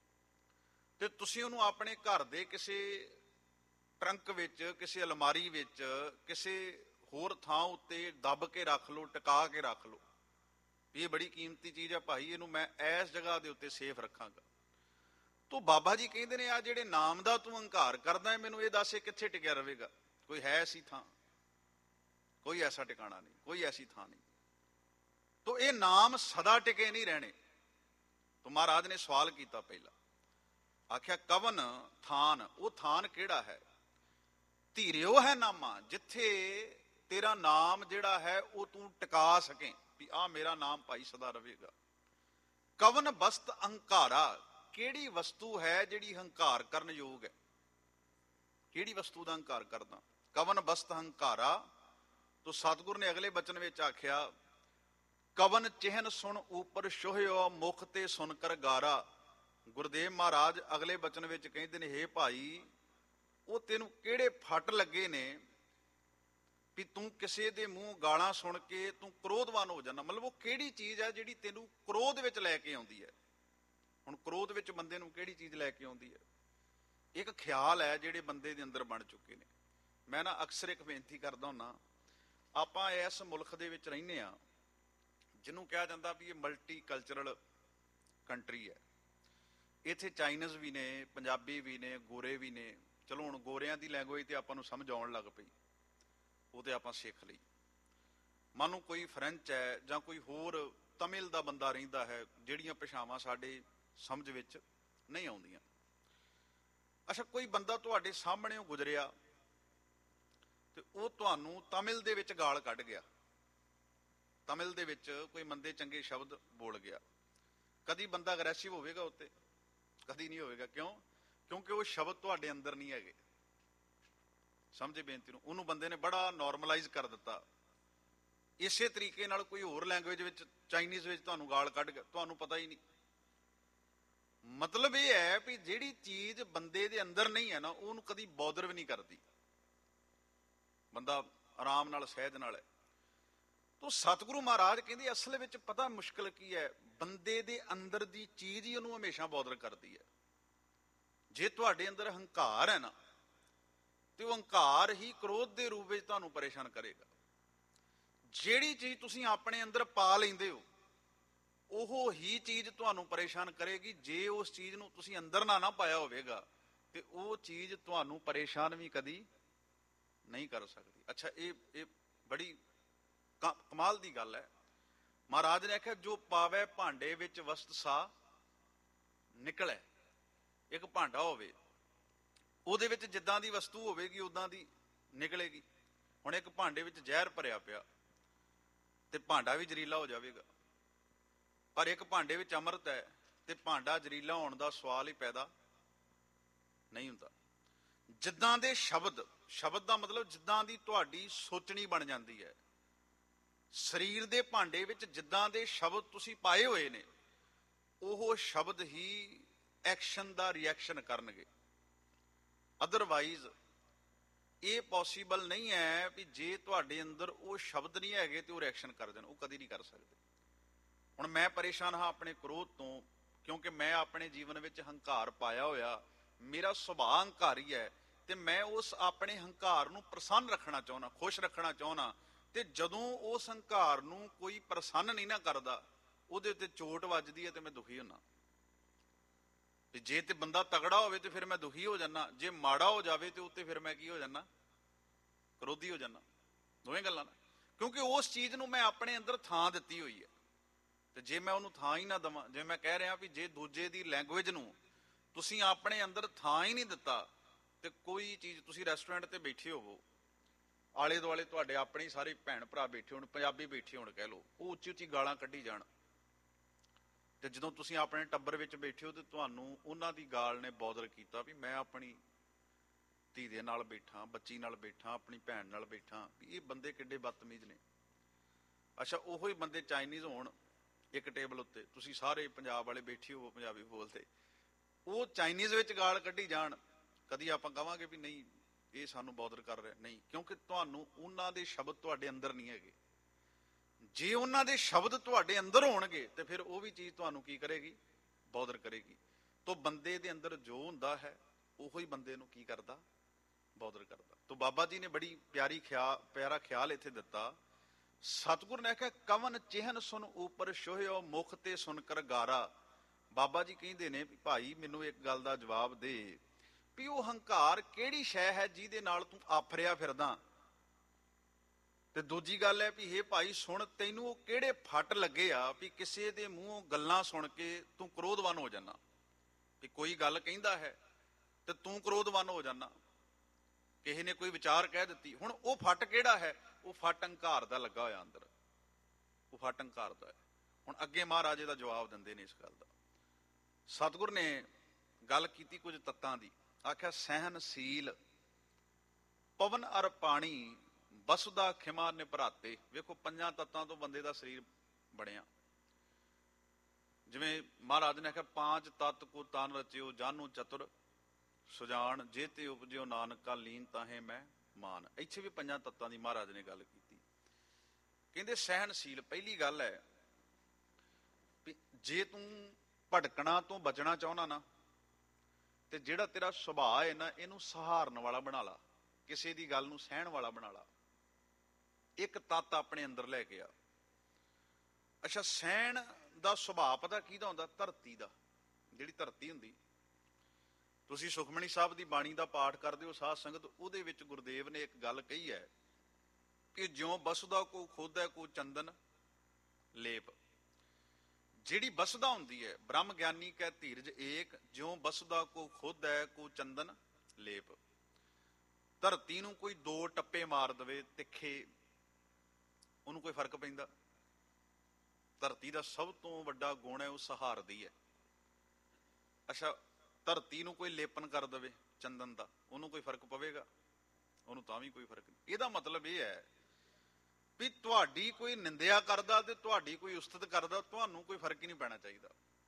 ਤੇ ਤੁਸੀਂ ਉਹਨੂੰ ਆਪਣੇ ਘਰ ਦੇ ਕਿਸੇ ਟਰੰਕ ਵਿੱਚ, ਕਿਸੇ ਅਲਮਾਰੀ ਵਿੱਚ, ਕਿਸੇ ਹੋਰ ਥਾਂ ਉੱਤੇ ਦੱਬ ਕੇ ਰੱਖ ਲਓ, ਟਿਕਾ ਕੇ ਰੱਖ ਲਓ ਵੀ ਇਹ ਬੜੀ ਕੀਮਤੀ ਚੀਜ਼ ਹੈ ਭਾਈ, ਇਹਨੂੰ ਮੈਂ ਇਸ ਜਗ੍ਹਾ ਦੇ ਉੱਤੇ ਸੇਫ ਰੱਖਾਂਗਾ। ਤੋ ਬਾਬਾ ਜੀ ਕਹਿੰਦੇ ਨੇ, ਆ ਜਿਹੜੇ ਨਾਮ ਦਾ ਤੂੰ ਹੰਕਾਰ ਕਰਦਾ ਹੈ, ਮੈਨੂੰ ਇਹ ਦੱਸ ਇਹ ਕਿੱਥੇ ਟਿਕਿਆ ਰਹੇਗਾ? ਕੋਈ ਹੈ ਐਸੀ ਥਾਂ? ਕੋਈ ਐਸਾ ਟਿਕਾਣਾ ਨਹੀਂ, ਕੋਈ ਐਸੀ ਥਾਂ ਨਹੀਂ। ਤੋ ਇਹ ਨਾਮ ਸਦਾ ਟਿਕੇ ਨਹੀਂ ਰਹਿਣੇ। ਤੋ ਮਹਾਰਾਜ ਨੇ ਸਵਾਲ ਕੀਤਾ ਪਹਿਲਾਂ, ਆਖਿਆ ਕਵਨ ਥਾਨ, ਉਹ ਥਾਨ ਕਿਹੜਾ ਹੈ? ਧੀਰਿਓ ਹੈ ਨਾਮਾ, ਜਿੱਥੇ ਤੇਰਾ ਨਾਮ ਜਿਹੜਾ ਹੈ ਉਹ ਤੂੰ ਟਿਕਾ ਸਕੇ ਵੀ ਆਹ ਮੇਰਾ ਨਾਮ ਭਾਈ ਸਦਾ ਰਹੇਗਾ। ਕਵਨ ਬਸਤ ਅਹੰਕਾਰਾ, ਕਿਹੜੀ ਵਸਤੂ ਹੈ ਜਿਹੜੀ ਹੰਕਾਰ ਕਰਨ ਯੋਗ ਹੈ? ਕਿਹੜੀ ਵਸਤੂ ਦਾ ਹੰਕਾਰ ਕਰਦਾ? ਕਵਨ ਬਸਤ ਅਹੰਕਾਰਾ। ਤੋ ਸਤਿਗੁਰ ਨੇ ਅਗਲੇ ਬਚਨ ਵਿੱਚ ਆਖਿਆ, ਕਵਨ ਚਿਹਨ ਸੁਣ ਉਪਰ ਸ਼ੋਹਿਓ, ਮੁਖ ਤੇ ਸੁਣ ਕਰ ਗਾਰਾ। ਗੁਰਦੇਵ ਮਹਾਰਾਜ ਅਗਲੇ ਬਚਨ ਵਿੱਚ ਕਹਿੰਦੇ ਨੇ, ਹੇ ਭਾਈ, ਉਹ ਤੈਨੂੰ ਕਿਹੜੇ ਫੱਟ ਲੱਗੇ ਨੇ ਵੀ ਤੂੰ ਕਿਸੇ ਦੇ ਮੂੰਹ ਗਾਲਾਂ ਸੁਣ ਕੇ ਤੂੰ ਕ੍ਰੋਧਵਾਨ ਹੋ ਜਾਂਦਾ? ਮਤਲਬ ਉਹ ਕਿਹੜੀ ਚੀਜ਼ ਹੈ ਜਿਹੜੀ ਤੈਨੂੰ ਕ੍ਰੋਧ ਵਿੱਚ ਲੈ ਕੇ ਆਉਂਦੀ ਹੈ? ਹੁਣ ਕ੍ਰੋਧ ਵਿੱਚ ਬੰਦੇ ਨੂੰ ਕਿਹੜੀ ਚੀਜ਼ ਲੈ ਕੇ ਆਉਂਦੀ ਹੈ? ਇੱਕ ਖਿਆਲ ਹੈ ਜਿਹੜੇ ਬੰਦੇ ਦੇ ਅੰਦਰ ਬਣ ਚੁੱਕੇ ਨੇ। ਮੈਂ ਨਾ ਅਕਸਰ ਇੱਕ ਬੇਨਤੀ ਕਰਦਾ ਹੁੰਦਾ, ਆਪਾਂ ਇਸ ਮੁਲਕ ਦੇ ਵਿੱਚ ਰਹਿੰਦੇ ਹਾਂ ਜਿਹਨੂੰ ਕਿਹਾ ਜਾਂਦਾ ਵੀ ਇਹ ਮਲਟੀ ਕਲਚਰਲ ਕੰਟਰੀ ਹੈ। ਇੱਥੇ ਚਾਈਨੀਜ਼ ਵੀ ਨੇ, ਪੰਜਾਬੀ ਵੀ ਨੇ, ਗੋਰੇ ਵੀ ਨੇ। ਚਲੋ ਹੁਣ ਗੋਰਿਆਂ ਦੀ ਲੈਂਗੁਏਜ ਤੇ ਆਪਾਂ ਨੂੰ ਸਮਝ ਆਉਣ ਲੱਗ ਪਈ, ਉਹ ਤੇ ਆਪਾਂ ਸਿੱਖ ਲਈ। ਮੰਨ ਲਓ ਕੋਈ ਫਰੈਂਚ ਹੈ ਜਾਂ ਕੋਈ ਹੋਰ ਤਮਿਲ ਦਾ ਬੰਦਾ ਰਹਿੰਦਾ ਹੈ, ਜਿਹੜੀਆਂ ਭਾਸ਼ਾਵਾਂ ਸਾਡੇ ਸਮਝ ਵਿੱਚ ਨਹੀਂ ਆਉਂਦੀਆਂ। ਅੱਛਾ, ਕੋਈ ਬੰਦਾ ਤੁਹਾਡੇ ਸਾਹਮਣੇੋਂ ਗੁਜ਼ਰਿਆ ਤੇ ਉਹ ਤੁਹਾਨੂੰ ਤਮਿਲ ਦੇ ਵਿੱਚ ਗਾਲ ਕੱਢ ਗਿਆ, ਤਮਿਲ ਦੇ ਵਿੱਚ ਕੋਈ ਮੰਦੇ ਚੰਗੇ ਸ਼ਬਦ ਬੋਲ ਗਿਆ। ਕਦੀ ਬੰਦਾ ਅਗਰੈਸਿਵ ਹੋਵੇਗਾ ਉੱਤੇ? ਕਦੀ ਨਹੀਂ ਹੋਵੇਗਾ। ਕਿਉਂ? ਕਿਉਂਕਿ ਉਹ ਸ਼ਬਦ ਤੁਹਾਡੇ ਅੰਦਰ ਨਹੀਂ ਹੈਗੇ। ਸਮਝੇ ਬੇਨਤੀ ਨੂੰ? ਉਹਨੂੰ ਬੰਦੇ ਨੇ ਬੜਾ ਨਾਰਮਲਾਈਜ਼ ਕਰ ਦਿੱਤਾ। ਇਸੇ ਤਰੀਕੇ ਨਾਲ ਕੋਈ ਹੋਰ ਲੈਂਗੁਏਜ ਵਿੱਚ, ਚਾਈਨੀਜ਼ ਵਿੱਚ ਤੁਹਾਨੂੰ ਗਾਲ ਕੱਢ ਗਿਆ, ਤੁਹਾਨੂੰ ਪਤਾ ਹੀ ਨਹੀਂ। ਮਤਲਬ ਇਹ ਹੈ ਵੀ ਜਿਹੜੀ ਚੀਜ਼ ਬੰਦੇ ਦੇ ਅੰਦਰ ਨਹੀਂ ਹੈ ਨਾ, ਉਹਨੂੰ ਕਦੀ ਬੌਦਰ ਵੀ ਨਹੀਂ ਕਰਦੀ। ਬੰਦਾ ਆਰਾਮ ਨਾਲ, ਸਹਿਜ ਨਾਲ ਹੈ। ਤੋ ਸਤਿਗੁਰੂ ਮਹਾਰਾਜ ਕਹਿੰਦੇ ਅਸਲ ਵਿੱਚ ਪਤਾ ਮੁਸ਼ਕਲ ਕੀ ਹੈ? ਬੰਦੇ ਦੇ ਅੰਦਰ ਦੀ ਚੀਜ਼ ਹੀ ਉਹਨੂੰ ਹਮੇਸ਼ਾ ਬੌਦਰ ਕਰਦੀ ਹੈ। ਜੇ ਤੁਹਾਡੇ ਅੰਦਰ ਹੰਕਾਰ ਹੈ ਨਾ, ਤੇ ਉਹ ਹੰਕਾਰ ਹੀ ਕ੍ਰੋਧ ਦੇ ਰੂਪ ਵਿੱਚ ਤੁਹਾਨੂੰ ਪਰੇਸ਼ਾਨ ਕਰੇਗਾ। ਜਿਹੜੀ ਚੀਜ਼ ਤੁਸੀਂ ਆਪਣੇ ਅੰਦਰ ਪਾ ਲੈਂਦੇ ਹੋ, ਉਹ ਹੀ ਚੀਜ਼ ਤੁਹਾਨੂੰ ਪਰੇਸ਼ਾਨ ਕਰੇਗੀ। ਜੇ ਉਸ ਚੀਜ਼ ਨੂੰ ਤੁਸੀਂ ਅੰਦਰ ਨਾ ਪਾਇਆ ਹੋਵੇਗਾ ਤੇ ਉਹ ਚੀਜ਼ ਤੁਹਾਨੂੰ ਪਰੇਸ਼ਾਨ ਵੀ ਕਦੀ ਨਹੀਂ ਕਰ ਸਕਦੀ। ਅੱਛਾ, ਇਹ ਬੜੀ ਕਮਾਲ ਦੀ ਗੱਲ ਹੈ। ਮਹਾਰਾਜ ਨੇ ਆਖਿਆ ਜੋ ਪਾਵੇ ਭਾਂਡੇ ਵਿੱਚ ਵਸਤ ਸਾ ਨਿਕਲੇ। ਇੱਕ ਭਾਂਡਾ ਹੋਵੇ, ਉਹਦੇ ਵਿੱਚ ਜਿੱਦਾਂ ਦੀ ਵਸਤੂ ਹੋਵੇਗੀ ਉਦਾਂ ਦੀ ਨਿਕਲੇਗੀ। ਹੁਣ ਇੱਕ ਭਾਂਡੇ ਵਿੱਚ ਜ਼ਹਿਰ ਭਰਿਆ ਪਿਆ ਤੇ ਭਾਂਡਾ ਵੀ ਜ਼ਹਿਰੀਲਾ ਹੋ ਜਾਵੇਗਾ, ਪਰ ਇੱਕ ਭਾਂਡੇ ਵਿੱਚ ਅੰਮ੍ਰਿਤ ਹੈ ਤੇ ਭਾਂਡਾ ਜ਼ਹਿਰੀਲਾ ਹੋਣ ਦਾ ਸਵਾਲ ਹੀ ਪੈਦਾ ਨਹੀਂ ਹੁੰਦਾ। ਜਿੱਦਾਂ ਦੇ ਸ਼ਬਦ, ਸ਼ਬਦ ਦਾ ਮਤਲਬ ਜਿੱਦਾਂ ਦੀ ਤੁਹਾਡੀ ਸੋਚਣੀ ਬਣ ਜਾਂਦੀ ਹੈ, ਸਰੀਰ ਦੇ ਭਾਂਡੇ ਵਿੱਚ ਜਿੱਦਾਂ ਦੇ ਸ਼ਬਦ ਤੁਸੀਂ ਪਾਏ ਹੋਏ ਨੇ, ਉਹ ਸ਼ਬਦ ਹੀ ਐਕਸ਼ਨ ਦਾ ਰਿਐਕਸ਼ਨ ਕਰਨਗੇ। ਅਦਰਵਾਈਜ਼ ਇਹ ਪੋਸੀਬਲ ਨਹੀਂ ਹੈ ਵੀ ਜੇ ਤੁਹਾਡੇ ਅੰਦਰ ਉਹ ਸ਼ਬਦ ਨਹੀਂ ਹੈਗੇ ਤੇ ਉਹ ਰਿਐਕਸ਼ਨ ਕਰ ਦੇਣ, ਉਹ ਕਦੀ ਨਹੀਂ ਕਰ ਸਕਦੇ। ਹੁਣ ਮੈਂ ਪਰੇਸ਼ਾਨ ਹਾਂ ਆਪਣੇ ਕ੍ਰੋਧ ਤੋਂ, ਕਿਉਂਕਿ ਮੈਂ ਆਪਣੇ ਜੀਵਨ ਵਿੱਚ ਹੰਕਾਰ ਪਾਇਆ ਹੋਇਆ, ਮੇਰਾ ਸੁਭਾਅ ਹੰਕਾਰੀ ਹੈ ਤੇ ਮੈਂ ਉਸ ਆਪਣੇ ਹੰਕਾਰ ਨੂੰ ਪ੍ਰਸੰਨ ਰੱਖਣਾ ਚਾਹੁੰਦਾ, ਖੁਸ਼ ਰੱਖਣਾ ਚਾਹੁੰਦਾ। ਤੇ ਜਦੋਂ ਉਸ ਹੰਕਾਰ ਨੂੰ ਕੋਈ ਪ੍ਰਸੰਨ ਨਹੀਂ ਨਾ ਕਰਦਾ, ਉਹਦੇ ਉੱਤੇ ਚੋਟ ਵੱਜਦੀ ਹੈ ਤੇ ਮੈਂ ਦੁਖੀ ਹੁੰਦਾ। ਤੇ ਜੇ ਤੇ ਬੰਦਾ ਤਗੜਾ ਹੋਵੇ ਤੇ ਫਿਰ ਮੈਂ ਦੁਖੀ ਹੋ ਜਾਣਾ, ਜੇ ਮਾੜਾ ਹੋ ਜਾਵੇ ਤੇ ਉੱਤੇ ਫਿਰ ਮੈਂ ਕੀ ਹੋ ਜਾਣਾ? ਕਰੋਧੀ ਹੋ ਜਾਣਾ। ਦੋਵੇਂ ਗੱਲਾਂ ਨਾ, ਕਿਉਂਕਿ ਉਸ ਚੀਜ਼ ਨੂੰ ਮੈਂ ਆਪਣੇ ਅੰਦਰ ਥਾਂ ਦਿੱਤੀ ਹੋਈ ਹੈ। ਤੇ ਜੇ ਮੈਂ ਉਹਨੂੰ ਥਾਂ ਹੀ ਨਾ ਦੇਵਾਂ, ਜੇ ਮੈਂ ਕਹਿ ਰਿਹਾ ਵੀ ਜੇ ਦੂਜੇ ਦੀ ਲੈਂਗੁਏਜ ਨੂੰ ਤੁਸੀਂ ਆਪਣੇ ਅੰਦਰ ਥਾਂ ਹੀ ਨਹੀਂ ਦਿੱਤਾ, ਤੇ ਕੋਈ ਚੀਜ਼, ਤੁਸੀਂ ਰੈਸਟੋਰੈਂਟ ਤੇ ਬੈਠੇ ਹੋਵੋ, ਆਲੇ ਦੁਆਲੇ ਤੁਹਾਡੇ ਆਪਣੇ ਸਾਰੇ ਭੈਣ ਭਰਾ ਬੈਠੇ ਹੋਣ, ਪੰਜਾਬੀ ਬੈਠੇ ਹੋਣ ਕਹਿ ਲਓ, ਉਹ ਉੱਚੀ ਉੱਚੀ ਗਾਲਾਂ ਕੱਢੀ ਜਾਣ, ਤੇ ਜਦੋਂ ਤੁਸੀਂ ਆਪਣੇ ਟੱਬਰ ਵਿੱਚ ਬੈਠੇ ਹੋ ਤੇ ਤੁਹਾਨੂੰ ਉਹਨਾਂ ਦੀ ਗਾਲ ਨੇ ਬੌਦਰ ਕੀਤਾ ਵੀ ਮੈਂ ਆਪਣੀ ਧੀ ਦੇ ਨਾਲ ਬੈਠਾ, ਬੱਚੀ ਨਾਲ ਬੈਠਾ, ਆਪਣੀ ਭੈਣ ਨਾਲ ਬੈਠਾ, ਵੀ ਇਹ ਬੰਦੇ ਕਿੱਡੇ ਬਦਤਮੀਜ਼ ਨੇ। ਅੱਛਾ, ਉਹੋ ਹੀ ਬੰਦੇ ਚਾਈਨੀਜ਼ ਹੋਣ ਇੱਕ ਟੇਬਲ ਉੱਤੇ, ਤੁਸੀਂ ਸਾਰੇ ਪੰਜਾਬ ਵਾਲੇ ਬੈਠੇ ਹੋ, ਪੰਜਾਬੀ ਬੋਲਦੇ, ਉਹ ਚਾਈਨੀਜ਼ ਵਿੱਚ ਗਾਲ ਕੱਢੀ ਜਾਣ, ਕਦੀ ਆਪਾਂ ਕਵਾਂਗੇ ਵੀ ਨਹੀਂ ਇਹ ਸਾਨੂੰ ਬੌਦਰ ਕਰ ਰਿਹਾ? ਨਹੀਂ, ਕਿਉਂਕਿ ਤੁਹਾਨੂੰ ਉਹਨਾਂ ਦੇ ਸ਼ਬਦ ਤੁਹਾਡੇ ਅੰਦਰ ਨਹੀਂ ਹੈਗੇ। ਜੇ ਉਹਨਾਂ ਦੇ ਸ਼ਬਦ ਤੁਹਾਡੇ ਅੰਦਰ ਹੋਣਗੇ ਤੇ ਫਿਰ ਉਹ ਵੀ ਚੀਜ਼ ਤੁਹਾਨੂੰ ਕੀ ਕਰੇਗੀ? ਬੌਦਰ ਕਰੇਗੀ। ਤੋ ਬੰਦੇ ਦੇ ਅੰਦਰ ਜੋ ਹੁੰਦਾ ਹੈ ਉਹੋ ਹੀ ਬੰਦੇ ਨੂੰ ਕੀ ਕਰਦਾ? ਬੌਦਰ ਕਰਦਾ। ਤੋ ਬਾਬਾ ਜੀ ਨੇ ਬੜੀ ਪਿਆਰਾ ਖਿਆਲ ਇੱਥੇ ਦਿੱਤਾ। ਸਤਿਗੁਰ ਨੇ ਆਖਿਆ ਕਵਨ ਚਿਹਨ ਸੁਨ ਉਪਰ ਸ਼ੋਹਿਓ ਮੁਖ ਤੇ ਸੁਨ ਕਰ ਗਾਰਾ। ਬਾਬਾ ਜੀ ਕਹਿੰਦੇ ਨੇ ਵੀ ਭਾਈ ਮੈਨੂੰ ਇੱਕ ਗੱਲ ਦਾ ਜਵਾਬ ਦੇ ਵੀ ਉਹ ਹੰਕਾਰ ਕਿਹੜੀ ਸ਼ੈ ਹੈ ਜਿਹਦੇ ਨਾਲ ਤੂੰ ਆਫਰਿਆ ਫਿਰਦਾ? ਤੇ ਦੂਜੀ ਗੱਲ ਹੈ ਵੀ ਹੇ ਭਾਈ ਸੁਣ, ਤੈਨੂੰ ਉਹ ਕਿਹੜੇ ਫੱਟ ਲੱਗੇ ਆ ਵੀ ਕਿਸੇ ਦੇ ਮੂੰਹੋਂ ਗੱਲਾਂ ਸੁਣ ਕੇ ਤੂੰ ਕ੍ਰੋਧਵਾਨ ਹੋ ਜਾਣਾ? ਵੀ ਕੋਈ ਗੱਲ ਕਹਿੰਦਾ ਹੈ ਤੇ ਤੂੰ ਕ੍ਰੋਧਵਾਨ ਹੋ ਜਾਣਾ, ਕਿਸੇ ਨੇ ਕੋਈ ਵਿਚਾਰ ਕਹਿ ਦਿੱਤੀ, ਹੁਣ ਉਹ ਫੱਟ ਕਿਹੜਾ ਹੈ? ਉਹ ਫੱਟ ਹੰਕਾਰ ਦਾ ਲੱਗਾ ਹੋਇਆ ਅੰਦਰ, ਉਹ ਫੱਟ ਹੰਕਾਰ ਦਾ ਹੈ। ਹੁਣ ਅੱਗੇ ਮਹਾਰਾਜੇ ਦਾ ਜਵਾਬ ਦਿੰਦੇ ਨੇ ਇਸ ਗੱਲ ਦਾ। ਸਤਿਗੁਰ ਨੇ ਗੱਲ ਕੀਤੀ ਕੁਝ ਤੱਤਾਂ ਦੀ, ਆਖਿਆ ਸਹਿਨਸ਼ੀਲ ਪਵਨ ਅਰ ਪਾਣੀ ਵਸੁਦਾ ਖਿਮਾ ਨਿਭਰਾਤੇ। ਵੇਖੋ ਪੰਜਾਂ ਤੱਤਾਂ ਤੋਂ ਬੰਦੇ ਦਾ ਸਰੀਰ ਬਣਿਆ। ਜਿਵੇਂ ਮਹਾਰਾਜ ਨੇ ਆਖਿਆ ਪਾਂਚ ਤੱਤ ਕੋ ਤਨ ਰਚਿਓ ਜਾਨੂ ਚਤੁਰ ਸੁਜਾਨ ਜੇ ਤੇ ਉਪਜਿਓ ਨਾਨਕਾ ਲੀਨ ਤਾਹੇ ਮੈਂ ਮਾਨ। ਇੱਥੇ ਵੀ ਪੰਜਾਂ ਤੱਤਾਂ ਦੀ ਮਹਾਰਾਜ ਨੇ ਗੱਲ ਕੀਤੀ। ਕਹਿੰਦੇ ਸਹਿਨਸ਼ੀਲ, ਪਹਿਲੀ ਗੱਲ ਹੈ ਵੀ ਜੇ ਤੂੰ ਭਟਕਣਾ ਤੋਂ ਬਚਣਾ ਚਾਹੁੰਦਾ ਨਾ, ਤੇ ਜਿਹੜਾ ਤੇਰਾ ਸੁਭਾਅ ਹੈ ਨਾ, ਇਹਨੂੰ ਸਹਾਰਨ ਵਾਲਾ ਬਣਾ ਲਾ, ਕਿਸੇ ਦੀ ਗੱਲ ਨੂੰ ਸਹਿਣ ਵਾਲਾ ਬਣਾ ਲਾ। ਇੱਕ ਤੱਤ ਆਪਣੇ ਅੰਦਰ ਲੈ ਕੇ ਆ। ਅੱਛਾ, ਸਹਿਣ ਦਾ ਸੁਭਾਅ ਪਤਾ ਕਿਹਦਾ ਹੁੰਦਾ? ਧਰਤੀ ਦਾ। ਜਿਹੜੀ ਧਰਤੀ ਹੁੰਦੀ, ਤੁਸੀਂ ਸੁਖਮਣੀ ਸਾਹਿਬ ਦੀ ਬਾਣੀ ਦਾ ਪਾਠ ਕਰਦੇ ਹੋ ਸਾਧ ਸੰਗਤ, ਉਹਦੇ ਵਿੱਚ ਗੁਰਦੇਵ ਨੇ ਇੱਕ ਗੱਲ ਕਹੀ ਹੈ ਕਿ ਜਿਉਂ ਬਸੁਦਾ ਕੋ ਖੋਦੈ ਕੋ ਚੰਦਨ ਲੇਪ। ਜਿਹੜੀ ਬਸੁਦਾ ਹੁੰਦੀ ਹੈ, ਬ੍ਰਹਮ ਗਿਆਨੀ ਕੈ ਧੀਰਜ ਏਕ, ਜਿਉਂ ਬਸੁਦਾ ਕੋ ਖੋਦੈ ਕੋ ਚੰਦਨ ਲੇਪ। ਧਰਤੀ ਨੂੰ ਕੋਈ ਦੋ ਟੱਪੇ ਮਾਰ ਦੇਵੇ ਤਿੱਖੇ, ਉਹਨੂੰ ਕੋਈ ਫਰਕ ਪੈਂਦਾ? ਧਰਤੀ ਦਾ ਸਭ ਤੋਂ ਵੱਡਾ ਗੁਣ ਹੈ ਉਹ ਸਹਾਰਦੀ ਹੈ। ਅੱਛਾ, ਧਰਤੀ ਨੂੰ ਕੋਈ ਲੇਪਨ ਕਰ ਦੇਵੇ ਚੰਦਨ ਦਾ, ਉਹਨੂੰ ਕੋਈ ਫਰਕ ਪਵੇਗਾ? ਉਹਨੂੰ ਤਾਂ ਵੀ ਕੋਈ ਫਰਕ ਨਹੀਂ। ਇਹਦਾ ਮਤਲਬ ਇਹ ਹੈ ਵੀ ਤੁਹਾਡੀ ਕੋਈ ਨਿੰਦਿਆ ਕਰਦਾ ਤੇ ਤੁਹਾਡੀ ਕੋਈ ਉਸਤਤ ਕਰਦਾ, ਤੁਹਾਨੂੰ ਕੋਈ ਫਰਕ ਹੀ ਨਹੀਂ ਪੈਣਾ ਚਾਹੀਦਾ।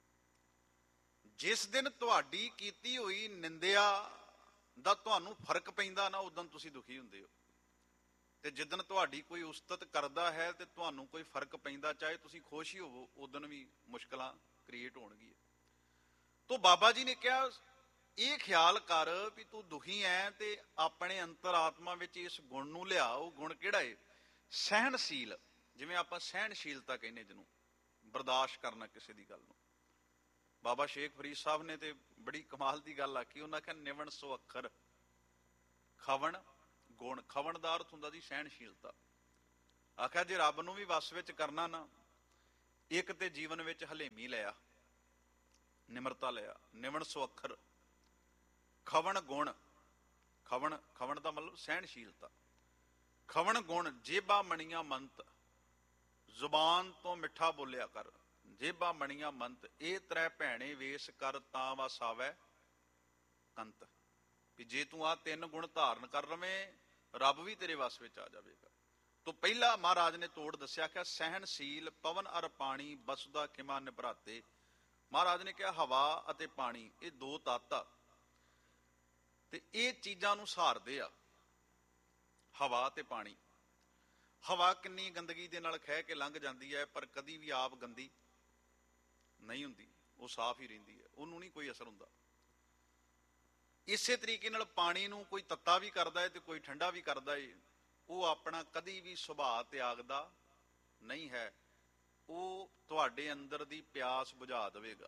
ਜਿਸ ਦਿਨ ਤੁਹਾਡੀ ਕੀਤੀ ਹੋਈ ਨਿੰਦਿਆ ਦਾ ਤੁਹਾਨੂੰ ਫਰਕ ਪੈਂਦਾ ਨਾ, ਉਦੋਂ ਤੁਸੀਂ ਦੁਖੀ ਹੁੰਦੇ ਹੋ। ਤੇ ਜਿੱਦਣ ਤੁਹਾਡੀ ਕੋਈ ਉਸਤਤ ਕਰਦਾ ਹੈ ਤੇ ਤੁਹਾਨੂੰ ਕੋਈ ਫਰਕ ਪੈਂਦਾ, ਚਾਹੇ ਤੁਸੀਂ ਖੁਸ਼ ਹੀ ਹੋਵੋ, ਉਦੋਂ ਵੀ ਮੁਸ਼ਕਲਾਂ ਕ੍ਰੀਏਟ ਹੋਣਗੀਆਂ। ਤੋ ਬਾਬਾ ਜੀ ਨੇ ਕਿਹਾ ਇਹ ਖਿਆਲ ਕਰ ਵੀ ਤੂੰ ਦੁਖੀ ਐ ਤੇ ਆਪਣੇ ਅੰਤਰਾਤਮਾ ਵਿੱਚ ਇਸ ਗੁਣ ਨੂੰ ਲਿਆ। ਉਹ ਗੁਣ ਕਿਹੜਾ ਏ? ਸਹਿਨਸ਼ੀਲ। ਜਿਵੇਂ ਆਪਾਂ ਸਹਿਨਸ਼ੀਲਤਾ ਕਹਿੰਦੇ, ਜਿਹਨੂੰ ਬਰਦਾਸ਼ਤ ਕਰਨਾ ਕਿਸੇ ਦੀ ਗੱਲ ਨੂੰ। ਬਾਬਾ ਸ਼ੇਖ ਫਰੀਦ ਸਾਹਿਬ ਨੇ ਤੇ ਬੜੀ ਕਮਾਲ ਦੀ ਗੱਲ ਆਖੀ। ਉਹਨਾਂ ਕਿਹਾ ਨਿਵਣ ਸੋ ਅੱਖਰ ਖਵਣ ਗੁਣ। ਖਵਣ ਦਾ ਅਰਥ ਹੁੰਦਾ ਜੀ ਸਹਿਨਸ਼ੀਲਤਾ। ਆਖਿਆ ਜੇ ਰੱਬ ਨੂੰ ਵੀ ਵਸ ਵਿੱਚ ਕਰਨਾ ਨਾ, ਇੱਕ ਤੇ ਜੀਵਨ ਵਿੱਚ ਹਲੇਮੀ ਲਿਆ, ਨਿਮਰਤਾ ਲਿਆ, ਨਿਵਣ ਸੁਅੱਖਰ, ਖਵਣ ਗੁਣ, ਖਵਣ ਦਾ ਮਤਲਬ ਸਹਿਣਸ਼ੀਲਤਾ, ਖਵਣ ਗੁਣ, ਜੇਬਾ ਮਣੀਆਂ ਮੰਤ, ਜ਼ੁਬਾਨ ਤੋਂ ਮਿੱਠਾ ਬੋਲਿਆ ਕਰ, ਜੇਬਾ ਮਣੀਆਂ ਮੰਤ, ਇਹ ਤ੍ਰੈ ਭੈਣੇ ਵੇਸ ਕਰ ਤਾਂ ਵਸਾਵੈ ਕੰਤ। ਵੀ ਜੇ ਤੂੰ ਆਹ ਤਿੰਨ ਗੁਣ ਧਾਰਨ ਕਰ ਲਵੇਂ, ਰੱਬ ਵੀ ਤੇਰੇ ਵਸ ਵਿੱਚ ਆ ਜਾਵੇਗਾ। ਤੋਂ ਪਹਿਲਾ ਮਹਾਰਾਜ ਨੇ ਤੋੜ ਦੱਸਿਆ ਕਿ ਸਹਿਣਸ਼ੀਲ, ਪਵਨ ਅਰ ਪਾਣੀ, ਬਸੁਦਾ ਖਿਮਾ ਨਿਭਰਾਤੇ। ਮਹਾਰਾਜ ਨੇ ਕਿਹਾ ਹਵਾ ਅਤੇ ਪਾਣੀ ਇਹ ਦੋ ਤੱਤ ਆ, ਤੇ ਇਹ ਚੀਜ਼ਾਂ ਨੂੰ ਸਹਾਰਦੇ ਆ, ਹਵਾ ਤੇ ਪਾਣੀ। ਹਵਾ ਕਿੰਨੀ ਗੰਦਗੀ ਦੇ ਨਾਲ ਖਹਿ ਕੇ ਲੰਘ ਜਾਂਦੀ ਹੈ, ਪਰ ਕਦੀ ਵੀ ਆਪ ਗੰਦੀ ਨਹੀਂ ਹੁੰਦੀ, ਉਹ ਸਾਫ਼ ਹੀ ਰਹਿੰਦੀ ਹੈ, ਉਹਨੂੰ ਨਹੀਂ ਕੋਈ ਅਸਰ ਹੁੰਦਾ। ਇਸੇ ਤਰੀਕੇ ਨਾਲ ਪਾਣੀ ਨੂੰ ਕੋਈ ਤੱਤਾ ਵੀ ਕਰਦਾ ਹੈ ਤੇ ਕੋਈ ਠੰਡਾ ਵੀ ਕਰਦਾ ਹੈ, ਉਹ ਆਪਣਾ ਕਦੀ ਵੀ ਸੁਭਾਅ ਤਿਆਗਦਾ ਨਹੀਂ ਹੈ, ਉਹ ਤੁਹਾਡੇ ਅੰਦਰ ਦੀ ਪਿਆਸ ਬੁਝਾ ਦੇਵੇਗਾ।